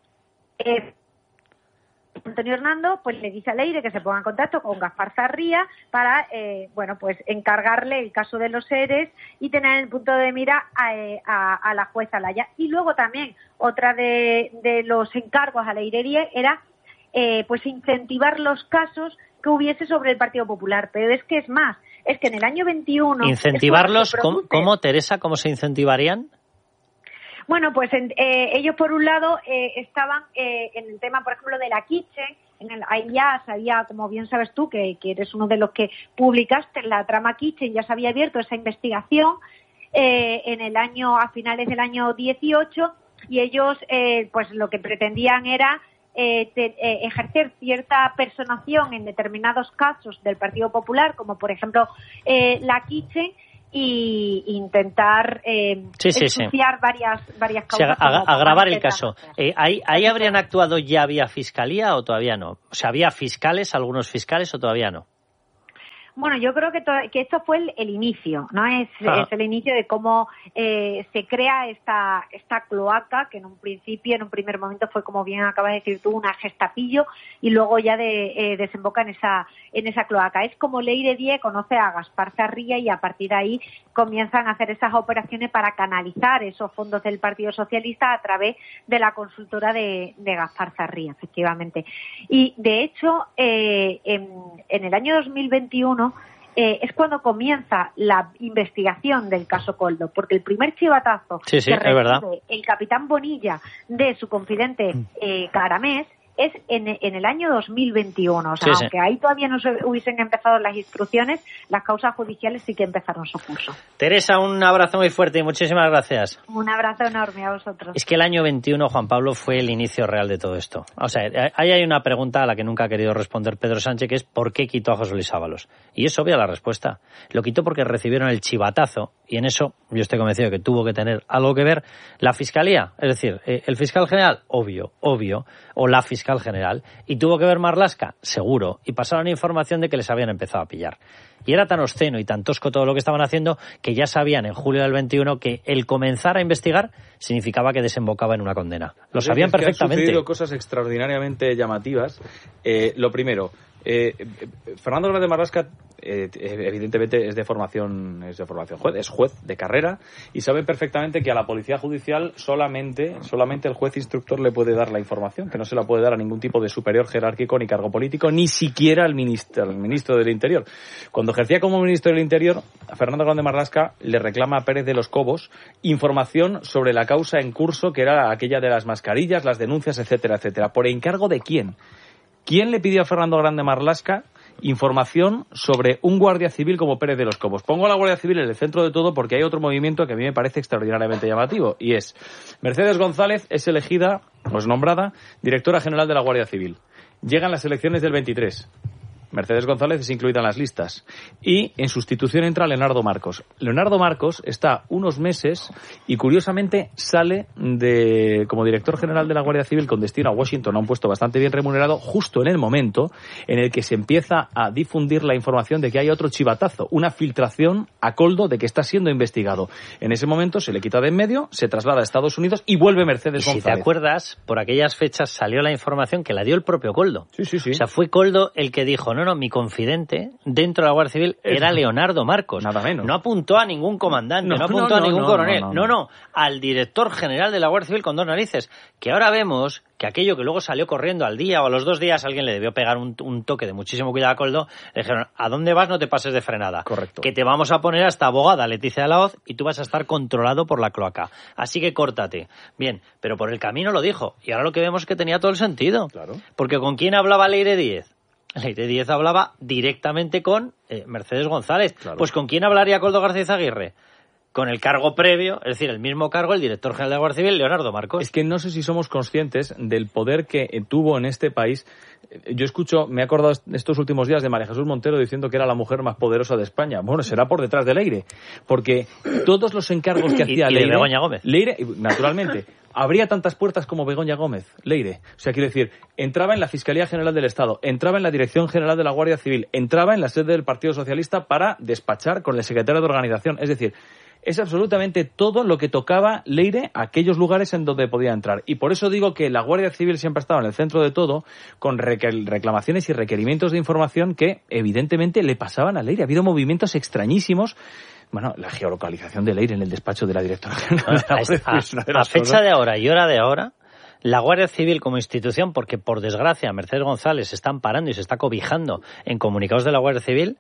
Antonio Hernando pues le dice a Leire que se ponga en contacto con Gaspar Zarría para pues encargarle el caso de los ERES y tener en el punto de mira a la jueza Alaya. Y luego también otra de los encargos a Leire Díez era pues incentivar los casos que hubiese sobre el Partido Popular. Pero es que es más, es que en el año 21... ¿Incentivarlos? ¿Cómo, Teresa? ¿Cómo se incentivarían? Bueno, pues ellos por un lado estaban en el tema, por ejemplo, de la Kitchen. Ahí ya se había, como bien sabes tú, que eres uno de los que publicaste la trama Kitchen, ya se había abierto esa investigación a finales del año 18, y ellos pues lo que pretendían era ejercer cierta personación en determinados casos del Partido Popular, como por ejemplo la Kitchen, y intentar ensuciar varias causas. Agravar el caso. ¿Ahí habrían actuado ya vía fiscalía o todavía no? O sea, ¿había fiscales, algunos fiscales o todavía no? Bueno, yo creo que esto fue el inicio, ¿no? Es el inicio de cómo se crea esta cloaca, que en un primer momento fue, como bien acabas de decir tú, una gestapillo, y luego ya desemboca en esa cloaca. Es como Leire Díez conoce a Gaspar Zarría y a partir de ahí comienzan a hacer esas operaciones para canalizar esos fondos del Partido Socialista a través de la consultora de Gaspar Zarría, efectivamente. Y de hecho, en el año 2021 es cuando comienza la investigación del caso Koldo, porque el primer chivatazo que recibe el capitán Bonilla de su confidente Caramés es en el año 2021. O sea, aunque ahí todavía no se hubiesen empezado las instrucciones, las causas judiciales sí que empezaron su curso. Teresa, un abrazo muy fuerte y muchísimas gracias. Un abrazo enorme a vosotros. Es que el año 21, Juan Pablo, fue el inicio real de todo esto. O sea, ahí hay una pregunta a la que nunca ha querido responder Pedro Sánchez, que es ¿por qué quitó a José Luis Ábalos? Y es obvia la respuesta. Lo quitó porque recibieron el chivatazo, y en eso yo estoy convencido de que tuvo que tener algo que ver la Fiscalía, es decir, el fiscal general, obvio, o la fiscal general, y tuvo que ver Marlaska, seguro, y pasaron información de que les habían empezado a pillar. Y era tan obsceno y tan tosco todo lo que estaban haciendo que ya sabían en julio del 21 que el comenzar a investigar significaba que desembocaba en una condena. Lo sabían perfectamente. Han sucedido cosas extraordinariamente llamativas. Lo primero, Fernando Grande Marlaska evidentemente es de formación juez, es juez de carrera, y sabe perfectamente que a la policía judicial solamente el juez instructor le puede dar la información, que no se la puede dar a ningún tipo de superior jerárquico ni cargo político, ni siquiera al ministro del Interior. Cuando ejercía como ministro del Interior, a Fernando Grande Marlaska le reclama a Pérez de los Cobos información sobre la causa en curso, que era aquella de las mascarillas, las denuncias, etcétera, etcétera. ¿Por encargo de quién? ¿Quién le pidió a Fernando Grande Marlaska información sobre un guardia civil como Pérez de los Cobos? Pongo a la Guardia Civil en el centro de todo porque hay otro movimiento que a mí me parece extraordinariamente llamativo, y es Mercedes González es elegida, o es nombrada, directora general de la Guardia Civil. Llegan las elecciones del 23. Mercedes González es incluida en las listas. Y en sustitución entra Leonardo Marcos. Leonardo Marcos está unos meses y curiosamente sale como director general de la Guardia Civil con destino a Washington, a un puesto bastante bien remunerado, justo en el momento en el que se empieza a difundir la información de que hay otro chivatazo, una filtración a Koldo de que está siendo investigado. En ese momento se le quita de en medio, se traslada a Estados Unidos y vuelve Mercedes González. Si te acuerdas, por aquellas fechas salió la información que la dio el propio Koldo. Sí. O sea, fue Koldo el que dijo, no, mi confidente dentro de la Guardia Civil era Leonardo Marcos. Nada menos. No apuntó a ningún comandante, no apuntó a ningún coronel. No, al director general de la Guardia Civil con dos narices. Que ahora vemos que aquello que luego salió corriendo al día o a los 2 días, alguien le debió pegar un toque de muchísimo cuidado a Koldo, le dijeron, ¿a dónde vas? No te pases de frenada. Correcto. Que te vamos a poner hasta abogada Leticia de la Hoz y tú vas a estar controlado por la cloaca. Así que córtate. Bien, pero por el camino lo dijo. Y ahora lo que vemos es que tenía todo el sentido. Claro. Porque ¿con quién hablaba Leire Díez? Leire Díez hablaba directamente con Mercedes González. Claro. Pues ¿con quién hablaría Koldo García Aguirre? con el cargo previo, es decir, el mismo cargo, el director general de la Guardia Civil, Leonardo Marcos. Es que no sé si somos conscientes del poder que tuvo en este país. Yo me he acordado estos últimos días de María Jesús Montero diciendo que era la mujer más poderosa de España. Bueno, será por detrás de Leire, porque todos los encargos que hacía Leire... Y de Begoña Gómez. Leire, naturalmente... Habría tantas puertas como Begoña Gómez, Leire. O sea, quiero decir, entraba en la Fiscalía General del Estado, entraba en la Dirección General de la Guardia Civil, entraba en la sede del Partido Socialista para despachar con el secretario de organización. Es decir, es absolutamente todo lo que tocaba Leire a aquellos lugares en donde podía entrar. Y por eso digo que la Guardia Civil siempre ha estado en el centro de todo, con reclamaciones y requerimientos de información que evidentemente le pasaban a Leire. Ha habido movimientos extrañísimos. Bueno, la geolocalización de Leire en el despacho de la directora general de la Guardia Civil. A fecha de ahora y hora de ahora, la Guardia Civil como institución, porque por desgracia Mercedes González se está amparando y se está cobijando en comunicados de la Guardia Civil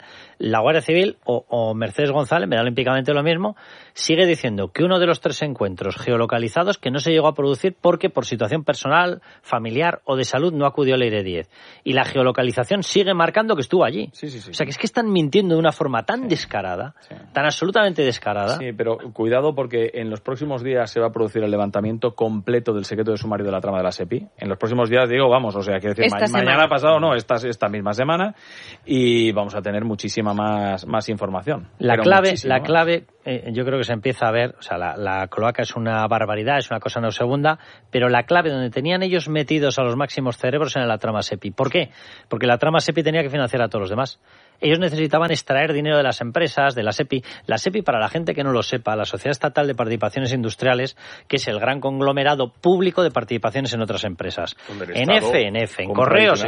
o Mercedes González, me da olímpicamente lo mismo, sigue diciendo que uno de los 3 encuentros geolocalizados que no se llegó a producir porque por situación personal, familiar o de salud no acudió Leire Díez. Y la geolocalización sigue marcando que estuvo allí. Sí. O sea, que es que están mintiendo de una forma tan descarada, tan absolutamente descarada. Sí, pero cuidado porque en los próximos días se va a producir el levantamiento completo del secreto de sumario de la trama de la SEPI. En los próximos días, quiero decir, mañana pasado no, esta misma semana, y vamos a tener muchísima más información. La clave, yo creo que se empieza a ver, o sea, la cloaca es una barbaridad, es una cosa nauseabunda, pero la clave donde tenían ellos metidos a los máximos cerebros era la trama SEPI. ¿Por qué? Porque la trama SEPI tenía que financiar a todos los demás. Ellos necesitaban extraer dinero de las empresas, de la SEPI. La SEPI, para la gente que no lo sepa, la Sociedad Estatal de Participaciones Industriales, que es el gran conglomerado público de participaciones en otras empresas. En EFE, en Correos,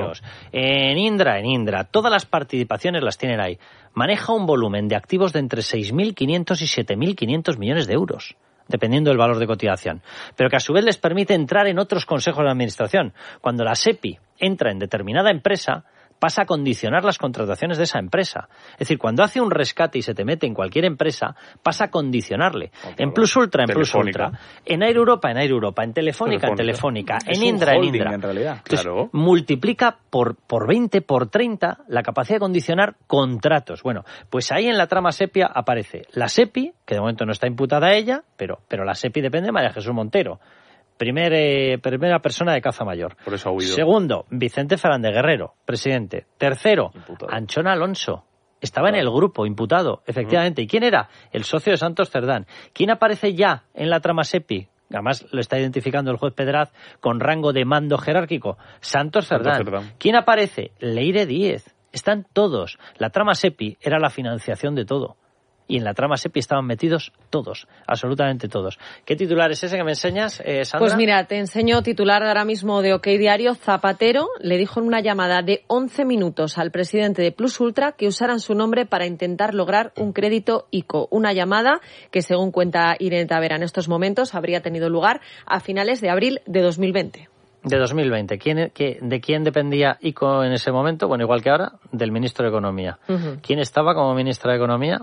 en Indra. Todas las participaciones las tienen ahí. Maneja un volumen de activos de entre 6.500 y 7.500 millones de euros. Dependiendo del valor de cotización, pero que a su vez les permite entrar en otros consejos de administración. Cuando la SEPI entra en determinada empresa, pasa a condicionar las contrataciones de esa empresa. Es decir, cuando hace un rescate y se te mete en cualquier empresa, pasa a condicionarle. En Plus Ultra, en Air Europa, en Telefónica, en Indra, en realidad. Entonces, multiplica por 20, por 30 la capacidad de condicionar contratos. Bueno, pues ahí en la trama SEPI aparece la SEPI, que de momento no está imputada a ella, pero la SEPI depende de María Jesús Montero. Primera persona de caza mayor. Por eso ha huido. Segundo, Vicente Fernández Guerrero, presidente. Tercero, imputado. Anchón Alonso. Estaba en el grupo, imputado, efectivamente. ¿Y quién era? El socio de Santos Cerdán. ¿Quién aparece ya en la trama SEPI? Además lo está identificando el juez Pedraz con rango de mando jerárquico. Santos Cerdán. ¿Quién aparece? Leire Díez. Están todos. La trama SEPI era la financiación de todo. Y en la trama SEPI estaban metidos todos, absolutamente todos. ¿Qué titular es ese que me enseñas, Sandra? Pues mira, te enseño titular ahora mismo de OK Diario. Zapatero le dijo en una llamada de 11 minutos al presidente de Plus Ultra que usaran su nombre para intentar lograr un crédito ICO. Una llamada que, según cuenta Irene Tavera en estos momentos, habría tenido lugar a finales de abril de 2020. De 2020. ¿De quién dependía ICO en ese momento? Bueno, igual que ahora, del ministro de Economía. Uh-huh. ¿Quién estaba como ministra de Economía?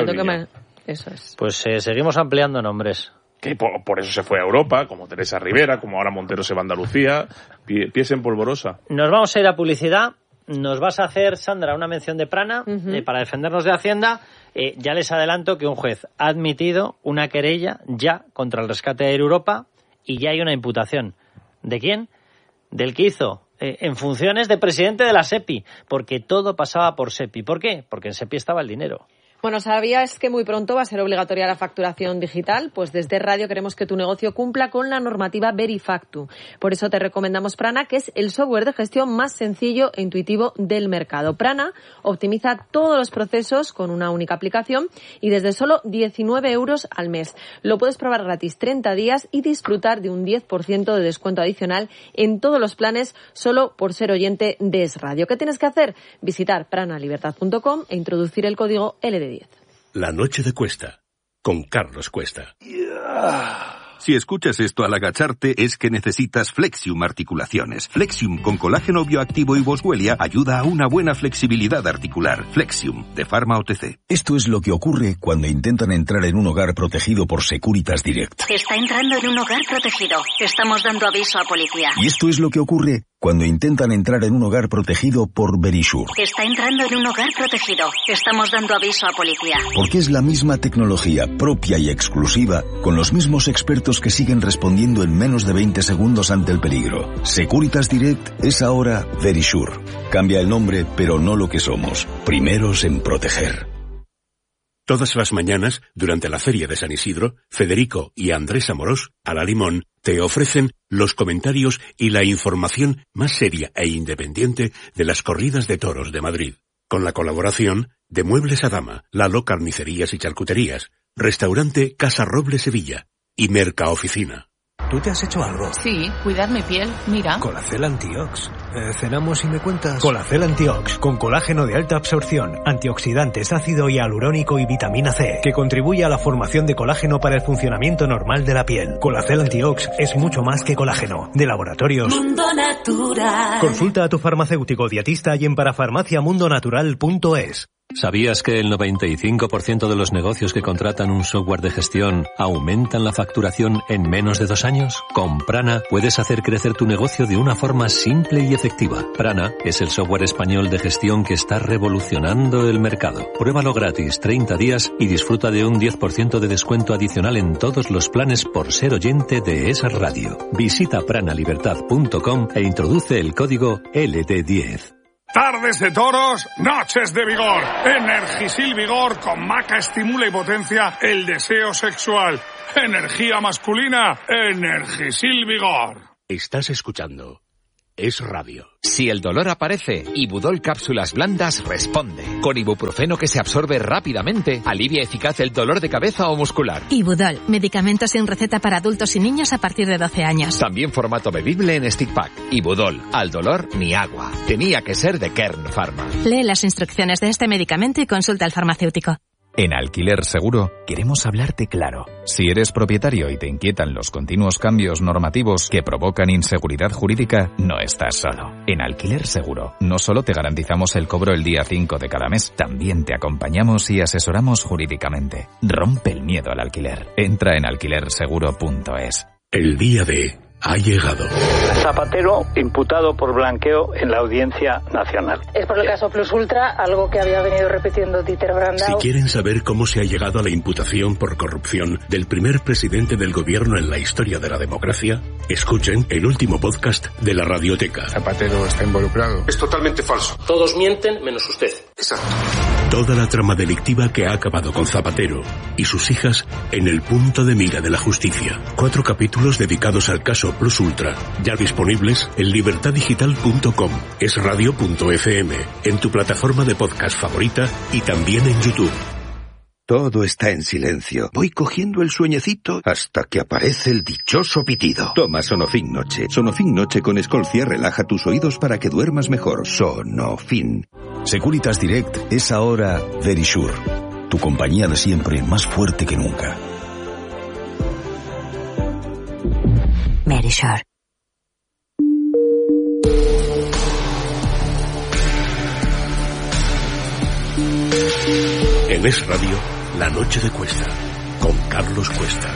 Eso es. Pues seguimos ampliando nombres. Que por eso se fue a Europa, como Teresa Rivera, como ahora Montero se va a Andalucía, pies en polvorosa. Nos vamos a ir a publicidad. Nos vas a hacer, Sandra, una mención de Prana para defendernos de Hacienda. Ya les adelanto que un juez ha admitido una querella ya contra el rescate de Air Europa y ya hay una imputación. ¿De quién? Del que hizo en funciones de presidente de la SEPI, porque todo pasaba por SEPI. ¿Por qué? Porque en SEPI estaba el dinero. Bueno, ¿sabías que muy pronto va a ser obligatoria la facturación digital? Pues desde Radio queremos que tu negocio cumpla con la normativa Verifactu. Por eso te recomendamos Prana, que es el software de gestión más sencillo e intuitivo del mercado. Prana optimiza todos los procesos con una única aplicación y desde solo 19 euros al mes. Lo puedes probar gratis 30 días y disfrutar de un 10% de descuento adicional en todos los planes solo por ser oyente de Es Radio. ¿Qué tienes que hacer? Visitar pranalibertad.com e introducir el código LD10. La noche de Cuesta, con Carlos Cuesta. Si escuchas esto al agacharte es que necesitas Flexium Articulaciones. Flexium con colágeno bioactivo y boswellia ayuda a una buena flexibilidad articular. Flexium, de Pharma OTC. Esto es lo que ocurre cuando intentan entrar en un hogar protegido por Securitas Direct. Está entrando en un hogar protegido. Estamos dando aviso a policía. Y esto es lo que ocurre cuando intentan entrar en un hogar protegido por Verisure. Está entrando en un hogar protegido. Estamos dando aviso a policía. Porque es la misma tecnología propia y exclusiva, con los mismos expertos que siguen respondiendo en menos de 20 segundos ante el peligro. Securitas Direct es ahora Verisure. Cambia el nombre, pero no lo que somos. Primeros en proteger. Todas las mañanas, durante la Feria de San Isidro, Federico y Andrés Amorós, a la Limón, te ofrecen los comentarios y la información más seria e independiente de las corridas de toros de Madrid. Con la colaboración de Muebles a Dama, Lalo Carnicerías y Charcuterías, Restaurante Casa Roble Sevilla y Mercaoficina. ¿Tú te has hecho algo? Sí, cuidar mi piel, mira. Colacel Antiox. Cenamos y me cuentas. Colacel Antiox, con colágeno de alta absorción, antioxidantes, ácido hialurónico y vitamina C, que contribuye a la formación de colágeno para el funcionamiento normal de la piel. Colacel Antiox es mucho más que colágeno. De Laboratorios Mundo Natural. Consulta a tu farmacéutico dietista y en parafarmaciamundonatural.es. ¿Sabías que el 95% de los negocios que contratan un software de gestión aumentan la facturación en menos de 2 años? Con Prana puedes hacer crecer tu negocio de una forma simple y efectiva. Prana es el software español de gestión que está revolucionando el mercado. Pruébalo gratis 30 días y disfruta de un 10% de descuento adicional en todos los planes por ser oyente de esa radio. Visita pranalibertad.com e introduce el código LD10. Tardes de toros, noches de vigor. Energisil Vigor con maca estimula y potencia el deseo sexual. Energía masculina, Energisil Vigor. Estás escuchando Es Radio. Si el dolor aparece, Ibudol Cápsulas Blandas responde. Con ibuprofeno que se absorbe rápidamente, alivia eficaz el dolor de cabeza o muscular. Ibudol, medicamento sin receta para adultos y niños a partir de 12 años. También formato bebible en stick pack. Ibudol, al dolor ni agua. Tenía que ser de Kern Pharma. Lee las instrucciones de este medicamento y consulta al farmacéutico. En Alquiler Seguro queremos hablarte claro. Si eres propietario y te inquietan los continuos cambios normativos que provocan inseguridad jurídica, no estás solo. En Alquiler Seguro no solo te garantizamos el cobro el día 5 de cada mes, también te acompañamos y asesoramos jurídicamente. Rompe el miedo al alquiler. Entra en alquilerseguro.es. El día D ha llegado. Zapatero imputado por blanqueo en la Audiencia Nacional. Es por el caso Plus Ultra, algo que había venido repitiendo Dieter Brandau. Si quieren saber cómo se ha llegado a la imputación por corrupción del primer presidente del gobierno en la historia de la democracia, escuchen el último podcast de la Radioteca. Zapatero está involucrado. Es totalmente falso. Todos mienten menos usted. Exacto. Toda la trama delictiva que ha acabado con Zapatero y sus hijas en el punto de mira de la justicia. 4 capítulos dedicados al caso Plus Ultra, ya disponibles en libertaddigital.com, esradio.fm, en tu plataforma de podcast favorita y también en YouTube. Todo está en silencio. Voy cogiendo el sueñecito hasta que aparece el dichoso pitido. Toma Sonofin Noche. Sonofin Noche con Escolcia relaja tus oídos para que duermas mejor. Sonofin. Securitas Direct es ahora Verisure, tu compañía de siempre más fuerte que nunca. Verisure. En Es Radio, La Noche de Cuesta, con Carlos Cuesta.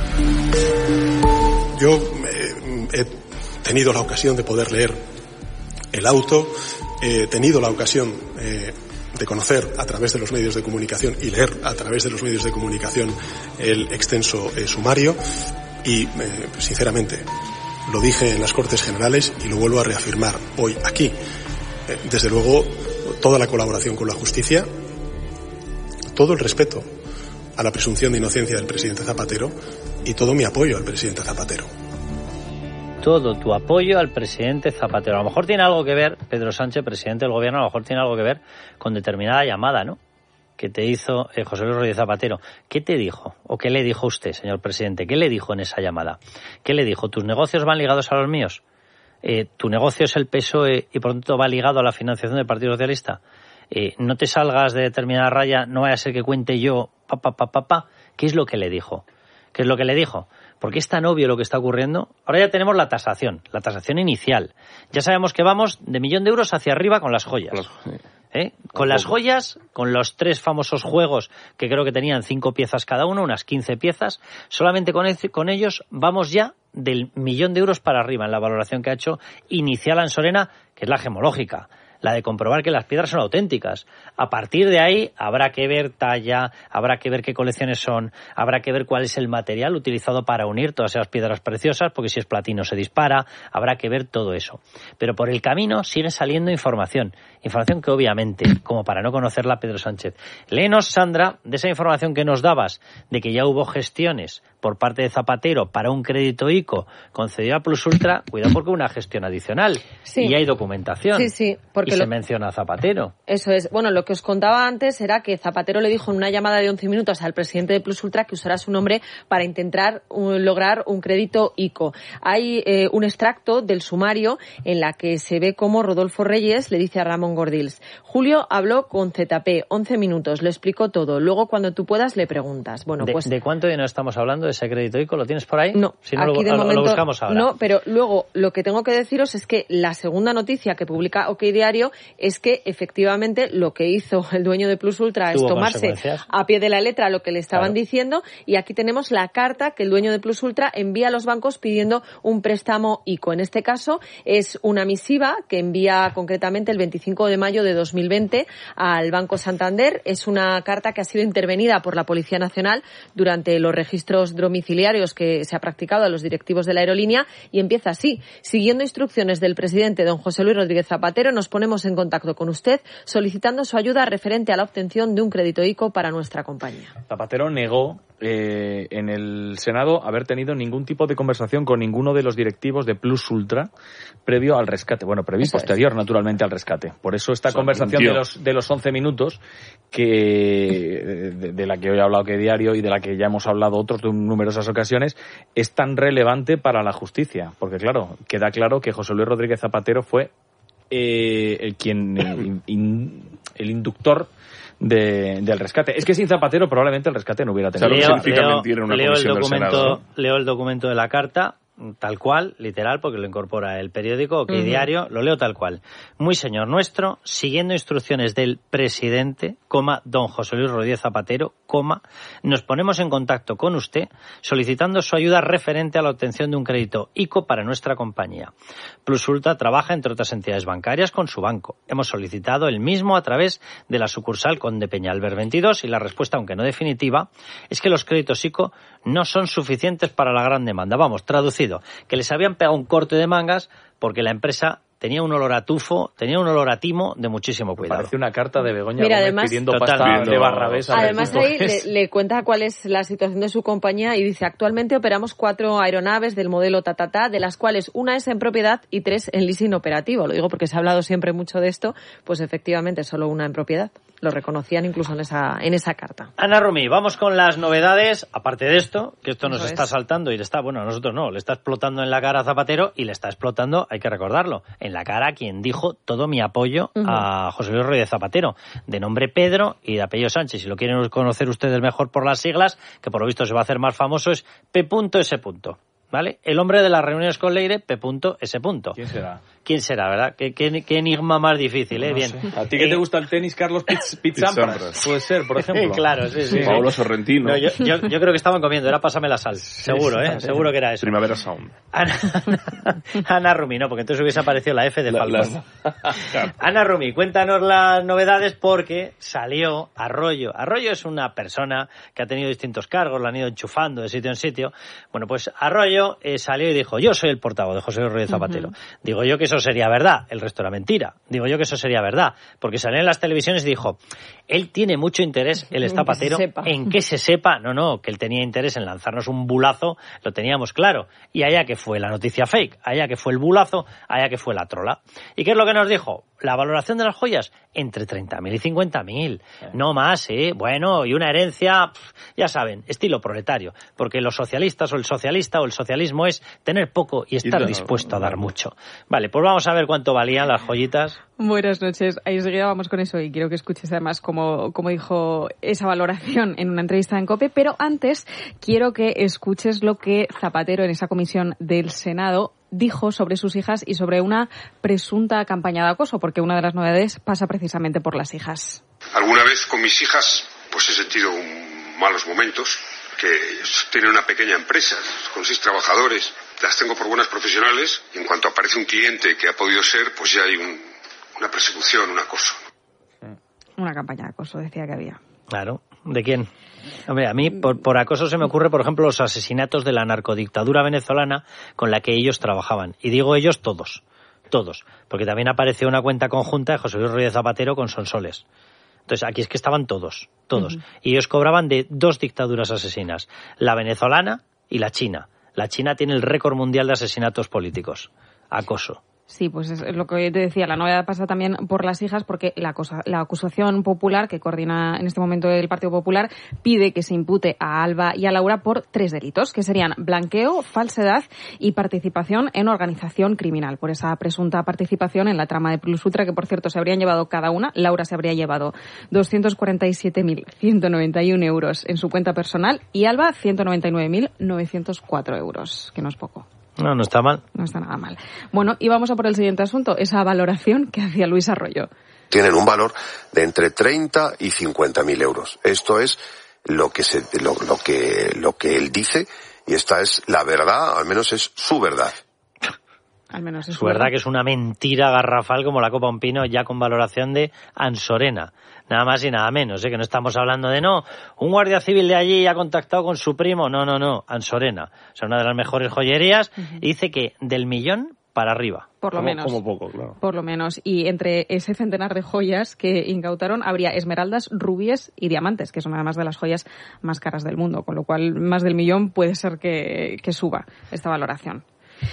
Yo he tenido la ocasión de poder leer el auto, he tenido la ocasión de conocer a través de los medios de comunicación y leer a través de los medios de comunicación el extenso sumario y, sinceramente, lo dije en las Cortes Generales y lo vuelvo a reafirmar hoy aquí. Desde luego, toda la colaboración con la justicia, todo el respeto a la presunción de inocencia del presidente Zapatero y todo mi apoyo al presidente Zapatero. Todo tu apoyo al presidente Zapatero. A lo mejor tiene algo que ver, Pedro Sánchez, presidente del gobierno, a lo mejor tiene algo que ver con determinada llamada, ¿no?, que te hizo José Luis Rodríguez Zapatero. ¿Qué te dijo? ¿O qué le dijo usted, señor presidente? ¿Qué le dijo en esa llamada? ¿Qué le dijo? ¿Tus negocios van ligados a los míos? ¿Tu negocio es el PSOE y por lo tanto va ligado a la financiación del Partido Socialista? No te salgas de determinada raya, no vaya a ser que cuente yo, ¿Qué es lo que le dijo? ¿Qué es lo que le dijo? Porque es tan obvio lo que está ocurriendo. Ahora ya tenemos la tasación inicial. Ya sabemos que vamos de 1.000.000 de euros hacia arriba con las joyas. Con las joyas, con los 3 famosos juegos que creo que tenían 5 piezas cada uno, unas 15 piezas, solamente con ellos vamos ya del 1.000.000 de euros para arriba en la valoración que ha hecho inicial Ansorena, que es la gemológica, la de comprobar que las piedras son auténticas. A partir de ahí habrá que ver talla, habrá que ver qué colecciones son, habrá que ver cuál es el material utilizado para unir todas esas piedras preciosas, porque si es platino se dispara, habrá que ver todo eso. Pero por el camino sigue saliendo información que obviamente, como para no conocerla, Pedro Sánchez. Léenos, Sandra, de esa información que nos dabas, de que ya hubo gestiones por parte de Zapatero para un crédito ICO concedido a Plus Ultra, cuidado porque una gestión adicional. Sí. Y hay documentación. Sí, porque y se menciona a Zapatero. Eso es. Bueno, lo que os contaba antes era que Zapatero le dijo en una llamada de 11 minutos al presidente de Plus Ultra que usara su nombre para intentar lograr un crédito ICO. Hay un extracto del sumario en la que se ve cómo Rodolfo Reyes le dice a Ramón Gordills: Julio habló con ZP, 11 minutos, le explicó todo. Luego, cuando tú puedas, le preguntas. Bueno, pues ¿De cuánto dinero estamos hablando de ese crédito ICO? ¿Lo tienes por ahí? No, si no, aquí de momento lo buscamos ahora. No, pero luego lo que tengo que deciros es que la segunda noticia que publica OK Diario es que efectivamente lo que hizo el dueño de Plus Ultra es tomarse a pie de la letra lo que le estaban diciendo, y aquí tenemos la carta que el dueño de Plus Ultra envía a los bancos pidiendo un préstamo ICO. En este caso es una misiva que envía concretamente el 25 de mayo de 2020 al Banco Santander. Es una carta que ha sido intervenida por la Policía Nacional durante los registros domiciliarios que se ha practicado a los directivos de la aerolínea, y empieza así: siguiendo instrucciones del presidente don José Luis Rodríguez Zapatero, nos ponemos en contacto con usted solicitando su ayuda referente a la obtención de un crédito ICO para nuestra compañía. Zapatero negó en el Senado haber tenido ningún tipo de conversación con ninguno de los directivos de Plus Ultra previo al rescate. Bueno, previo y posterior, naturalmente, al rescate. Por eso esta conversación de los 11 minutos de la que hoy ha hablado que Diario y de la que ya hemos hablado otros de numerosas ocasiones es tan relevante para la justicia. Porque, claro, queda claro que José Luis Rodríguez Zapatero fue el inductor del rescate. Es que sin Zapatero probablemente el rescate no hubiera tenido. Leo el documento de la carta tal cual, literal, porque lo incorpora el periódico, OK Diario, lo leo tal cual. Muy señor nuestro, siguiendo instrucciones del presidente, don José Luis Rodríguez Zapatero, nos ponemos en contacto con usted solicitando su ayuda referente a la obtención de un crédito ICO para nuestra compañía. Plus Ultra trabaja, entre otras entidades bancarias, con su banco. Hemos solicitado el mismo a través de la sucursal Conde Peñalver 22 y la respuesta, aunque no definitiva, es que los créditos ICO no son suficientes para la gran demanda. Vamos, traducido, que les habían pegado un corte de mangas porque la empresa tenía un olor a tufo, tenía un olor a timo de muchísimo cuidado. Parece una carta de Begoña Gómez además, pidiendo pasta de Barrabés. Además ahí le cuenta cuál es la situación de su compañía y dice: actualmente operamos 4 aeronaves del modelo Tatata, de las cuales una es en propiedad y 3 en leasing operativo. Lo digo porque se ha hablado siempre mucho de esto, pues efectivamente solo una en propiedad. Lo reconocían incluso en esa carta. Ana Rumi, vamos con las novedades, aparte de esto, que esto nos está saltando y le está, bueno, a nosotros no, le está explotando en la cara a Zapatero y le está explotando, hay que recordarlo, en la cara a quien dijo todo mi apoyo a José Luis Rodríguez Zapatero, de nombre Pedro y de apellido Sánchez. Si lo quieren conocer ustedes mejor por las siglas, que por lo visto se va a hacer más famoso, es P.S. ¿Vale? El hombre de las reuniones con Leire, P.S. ¿Quién será, verdad? Qué enigma más difícil, no bien. Sé. ¿A ti que te gusta el tenis, Carlos Pizzampras? Puede ser, por ejemplo. Claro, sí. Paolo Sorrentino. No, yo creo que estaban comiendo, era pásame la sal. Seguro, seguro que era eso. Primavera Sound. Ana Rumi, no, porque entonces hubiese aparecido la F de Falcón. Ana Rumi, cuéntanos las novedades porque salió Arroyo. Arroyo es una persona que ha tenido distintos cargos, la han ido enchufando de sitio en sitio. Bueno, pues Arroyo salió y dijo: yo soy el portavoz de José Luis Rodríguez Zapatero. Digo yo que eso sería verdad, el resto era mentira. Digo yo que eso sería verdad, porque salió en las televisiones y dijo: él tiene mucho interés, el Zapatero, en que se sepa. No, que él tenía interés en lanzarnos un bulazo, lo teníamos claro. Y allá que fue la noticia fake, allá que fue el bulazo, allá que fue la trola. ¿Y qué es lo que nos dijo? La valoración de las joyas, entre 30.000 y 50.000. No más, Bueno, y una herencia, ya saben, estilo proletario. Porque los socialistas o el socialismo es tener poco y estar dispuesto a dar mucho. Vale, pues vamos a ver cuánto valían las joyitas. Buenas noches. Ahí enseguida vamos con eso y quiero que escuches además cómo dijo esa valoración en una entrevista en COPE. Pero antes quiero que escuches lo que Zapatero en esa comisión del Senado dijo sobre sus hijas y sobre una presunta campaña de acoso, porque una de las novedades pasa precisamente por las hijas. Alguna vez con mis hijas pues he sentido malos momentos, que tienen una pequeña empresa con 6 trabajadores, las tengo por buenas profesionales, y en cuanto aparece un cliente que ha podido ser, pues ya hay una persecución, un acoso. Una campaña de acoso, decía que había. Claro. ¿De quién? Hombre, a mí por acoso se me ocurre, por ejemplo, los asesinatos de la narcodictadura venezolana con la que ellos trabajaban. Y digo ellos todos, porque también apareció una cuenta conjunta de José Luis Rodríguez Zapatero con Sonsoles. Entonces, aquí es que estaban todos. Y ellos cobraban de 2 dictaduras asesinas, la venezolana y la china. La China tiene el récord mundial de asesinatos políticos. Acoso. Sí, pues es lo que te decía, la novedad pasa también por las hijas, porque la acusación popular, que coordina en este momento el Partido Popular, pide que se impute a Alba y a Laura por 3 delitos, que serían blanqueo, falsedad y participación en organización criminal, por esa presunta participación en la trama de Plus Ultra, que por cierto se habrían llevado cada una. Laura se habría llevado 247.191 euros en su cuenta personal y Alba 199.904 euros, que no es poco. No está mal. No está nada mal. Bueno, y vamos a por el siguiente asunto, esa valoración que hacía Luis Arroyo. Tienen un valor de entre 30 y 50.000 euros. Esto es lo que él dice, y esta es la verdad, al menos es su verdad. Al menos es su verdad, que es una mentira garrafal como la copa de un pino, ya con valoración de Ansorena. Nada más y nada menos, que no estamos hablando de un guardia civil de allí ha contactado con su primo, no, Ansorena. O sea, una de las mejores joyerías, y dice que del 1.000.000 para arriba. Por lo menos. Como poco, claro. Por lo menos. Y entre ese centenar de joyas que incautaron habría esmeraldas, rubíes y diamantes, que son además de las joyas más caras del mundo, con lo cual más del 1.000.000 puede ser que suba esta valoración.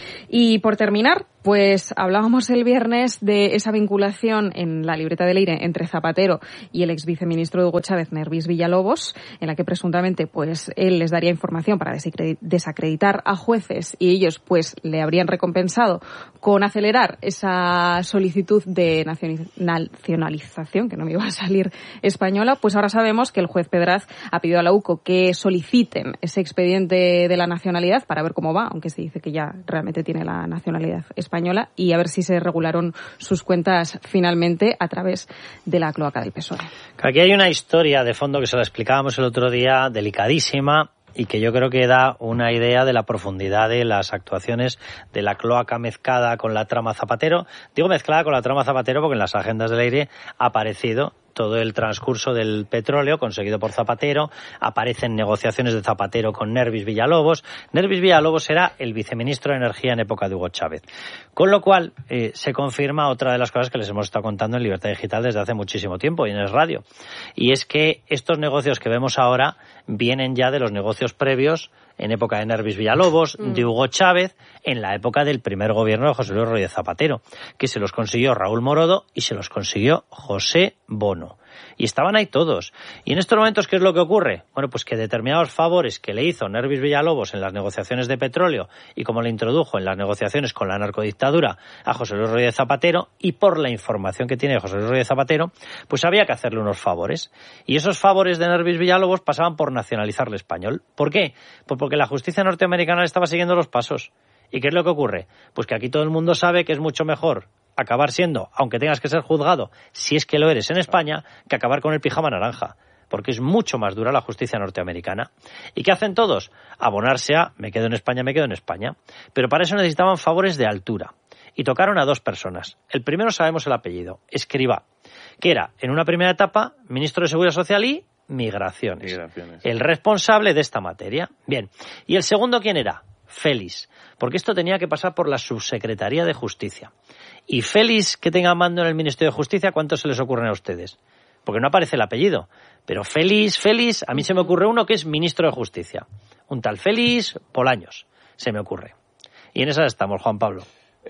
Y por terminar, pues hablábamos el viernes de esa vinculación en la libreta de Leire entre Zapatero y el ex viceministro de Hugo Chávez, Nervis Villalobos, en la que presuntamente pues él les daría información para desacreditar a jueces y ellos pues le habrían recompensado con acelerar esa solicitud de nacionalización, que no me iba a salir española. Pues ahora sabemos que el juez Pedraz ha pedido a la UCO que soliciten ese expediente de la nacionalidad para ver cómo va, aunque se dice que ya realmente tiene la nacionalidad española, y a ver si se regularon sus cuentas finalmente a través de la cloaca del PSOE. Aquí hay una historia de fondo que se la explicábamos el otro día, delicadísima, y que yo creo que da una idea de la profundidad de las actuaciones de la cloaca mezclada con la trama Zapatero. Digo mezclada con la trama Zapatero porque en las agendas del Aire ha aparecido todo el transcurso del petróleo conseguido por Zapatero, aparecen negociaciones de Zapatero con Nervis Villalobos. Nervis Villalobos era el viceministro de Energía en época de Hugo Chávez. Con lo cual, se confirma otra de las cosas que les hemos estado contando en Libertad Digital desde hace muchísimo tiempo y en Es Radio. Y es que estos negocios que vemos ahora vienen ya de los negocios previos en época de Nervis Villalobos, de Hugo Chávez, en la época del primer gobierno de José Luis Rodríguez Zapatero, que se los consiguió Raúl Morodo y se los consiguió José Bono. Y estaban ahí todos. Y en estos momentos, ¿qué es lo que ocurre? Bueno, pues que determinados favores que le hizo Nervis Villalobos en las negociaciones de petróleo y como le introdujo en las negociaciones con la narcodictadura a José Luis Rodríguez Zapatero, y por la información que tiene José Luis Rodríguez Zapatero, pues había que hacerle unos favores. Y esos favores de Nervis Villalobos pasaban por nacionalizarle español. ¿Por qué? Pues porque la justicia norteamericana le estaba siguiendo los pasos. ¿Y qué es lo que ocurre? Pues que aquí todo el mundo sabe que es mucho mejor acabar siendo, aunque tengas que ser juzgado, si es que lo eres en España, que acabar con el pijama naranja, porque es mucho más dura la justicia norteamericana. ¿Y qué hacen todos? Abonarse a me quedo en España, me quedo en España. Pero para eso necesitaban favores de altura. Y tocaron a 2 personas. El primero sabemos el apellido, Escrivá, que era, en una primera etapa, ministro de Seguridad Social y Migraciones. El responsable de esta materia. Bien. ¿Y el segundo quién era? Félix, porque esto tenía que pasar por la Subsecretaría de Justicia. Y Félix, que tenga mando en el Ministerio de Justicia, ¿cuántos se les ocurren a ustedes? Porque no aparece el apellido. Pero Félix, a mí se me ocurre uno que es ministro de Justicia. Un tal Félix Bolaños, se me ocurre. Y en esas estamos, Juan Pablo.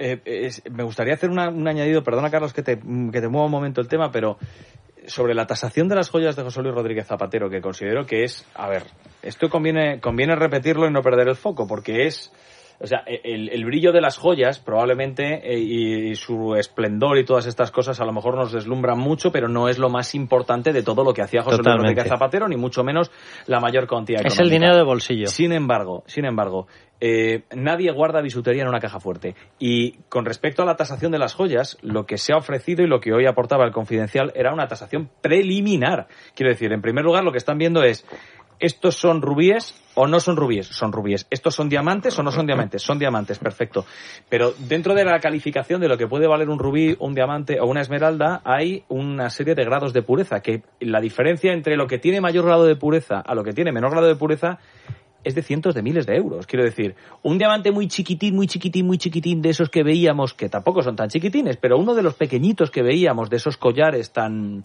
Me gustaría hacer un añadido, perdona Carlos que te mueva un momento el tema, pero sobre la tasación de las joyas de José Luis Rodríguez Zapatero, que considero que es, a ver, esto conviene repetirlo y no perder el foco, porque es O sea, el brillo de las joyas probablemente y su esplendor y todas estas cosas a lo mejor nos deslumbran mucho, pero no es lo más importante de todo lo que hacía José Luis Rodríguez Zapatero, ni mucho menos la mayor cuantía económica. Es el dinero de bolsillo. Sin embargo, nadie guarda bisutería en una caja fuerte. Y con respecto a la tasación de las joyas, lo que se ha ofrecido y lo que hoy aportaba el Confidencial era una tasación preliminar. Quiero decir, en primer lugar, lo que están viendo es: ¿estos son rubíes o no son rubíes? Son rubíes. ¿Estos son diamantes o no son diamantes? Son diamantes, perfecto. Pero dentro de la calificación de lo que puede valer un rubí, un diamante o una esmeralda, hay una serie de grados de pureza, que la diferencia entre lo que tiene mayor grado de pureza a lo que tiene menor grado de pureza es de cientos de miles de euros. Quiero decir, un diamante muy chiquitín, de esos que veíamos, que tampoco son tan chiquitines, pero uno de los pequeñitos que veíamos, de esos collares tan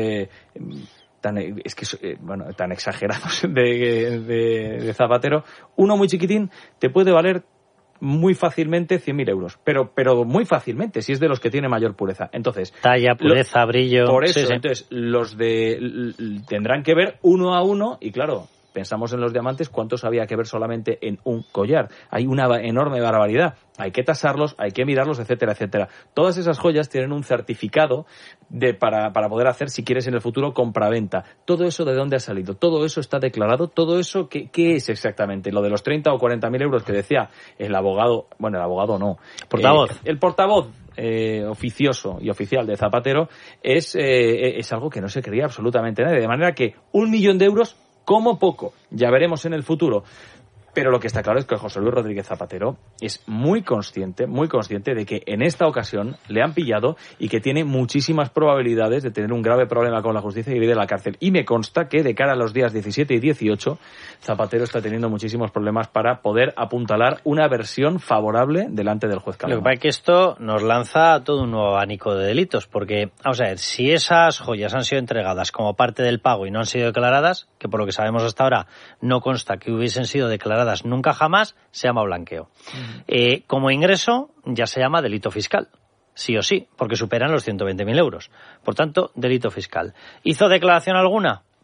exagerados de Zapatero, uno muy chiquitín te puede valer muy fácilmente 100.000 euros, pero muy fácilmente, si es de los que tiene mayor pureza. Entonces, talla, pureza, brillo. Por eso, sí. Entonces, los tendrán que ver uno a uno, y claro, pensamos en los diamantes, ¿cuántos había que ver solamente en un collar? Hay una enorme barbaridad. Hay que tasarlos, hay que mirarlos, etcétera, etcétera. Todas esas joyas tienen un certificado para poder hacer, si quieres en el futuro, compraventa. Todo eso, ¿de dónde ha salido? Todo eso está declarado. Todo eso, ¿qué es exactamente? Lo de los 30 o 40.000 euros que decía el abogado, bueno, el abogado no. Portavoz. El portavoz oficioso y oficial de Zapatero es algo que no se creía absolutamente nadie. De manera que 1 millón de euros, como poco, ya veremos en el futuro. Pero lo que está claro es que José Luis Rodríguez Zapatero es muy consciente de que en esta ocasión le han pillado y que tiene muchísimas probabilidades de tener un grave problema con la justicia y ir de la cárcel. Y me consta que de cara a los días 17 y 18, Zapatero está teniendo muchísimos problemas para poder apuntalar una versión favorable delante del juez Calamar. Lo que pasa es que esto nos lanza todo un nuevo abanico de delitos, porque, vamos a ver, si esas joyas han sido entregadas como parte del pago y no han sido declaradas, que por lo que sabemos hasta ahora no consta que hubiesen sido declaradas nunca jamás, se llama blanqueo. Como ingreso ya se llama delito fiscal, sí o sí, porque superan los 120.000 euros. Por tanto, delito fiscal. ¿Hizo declaración alguna?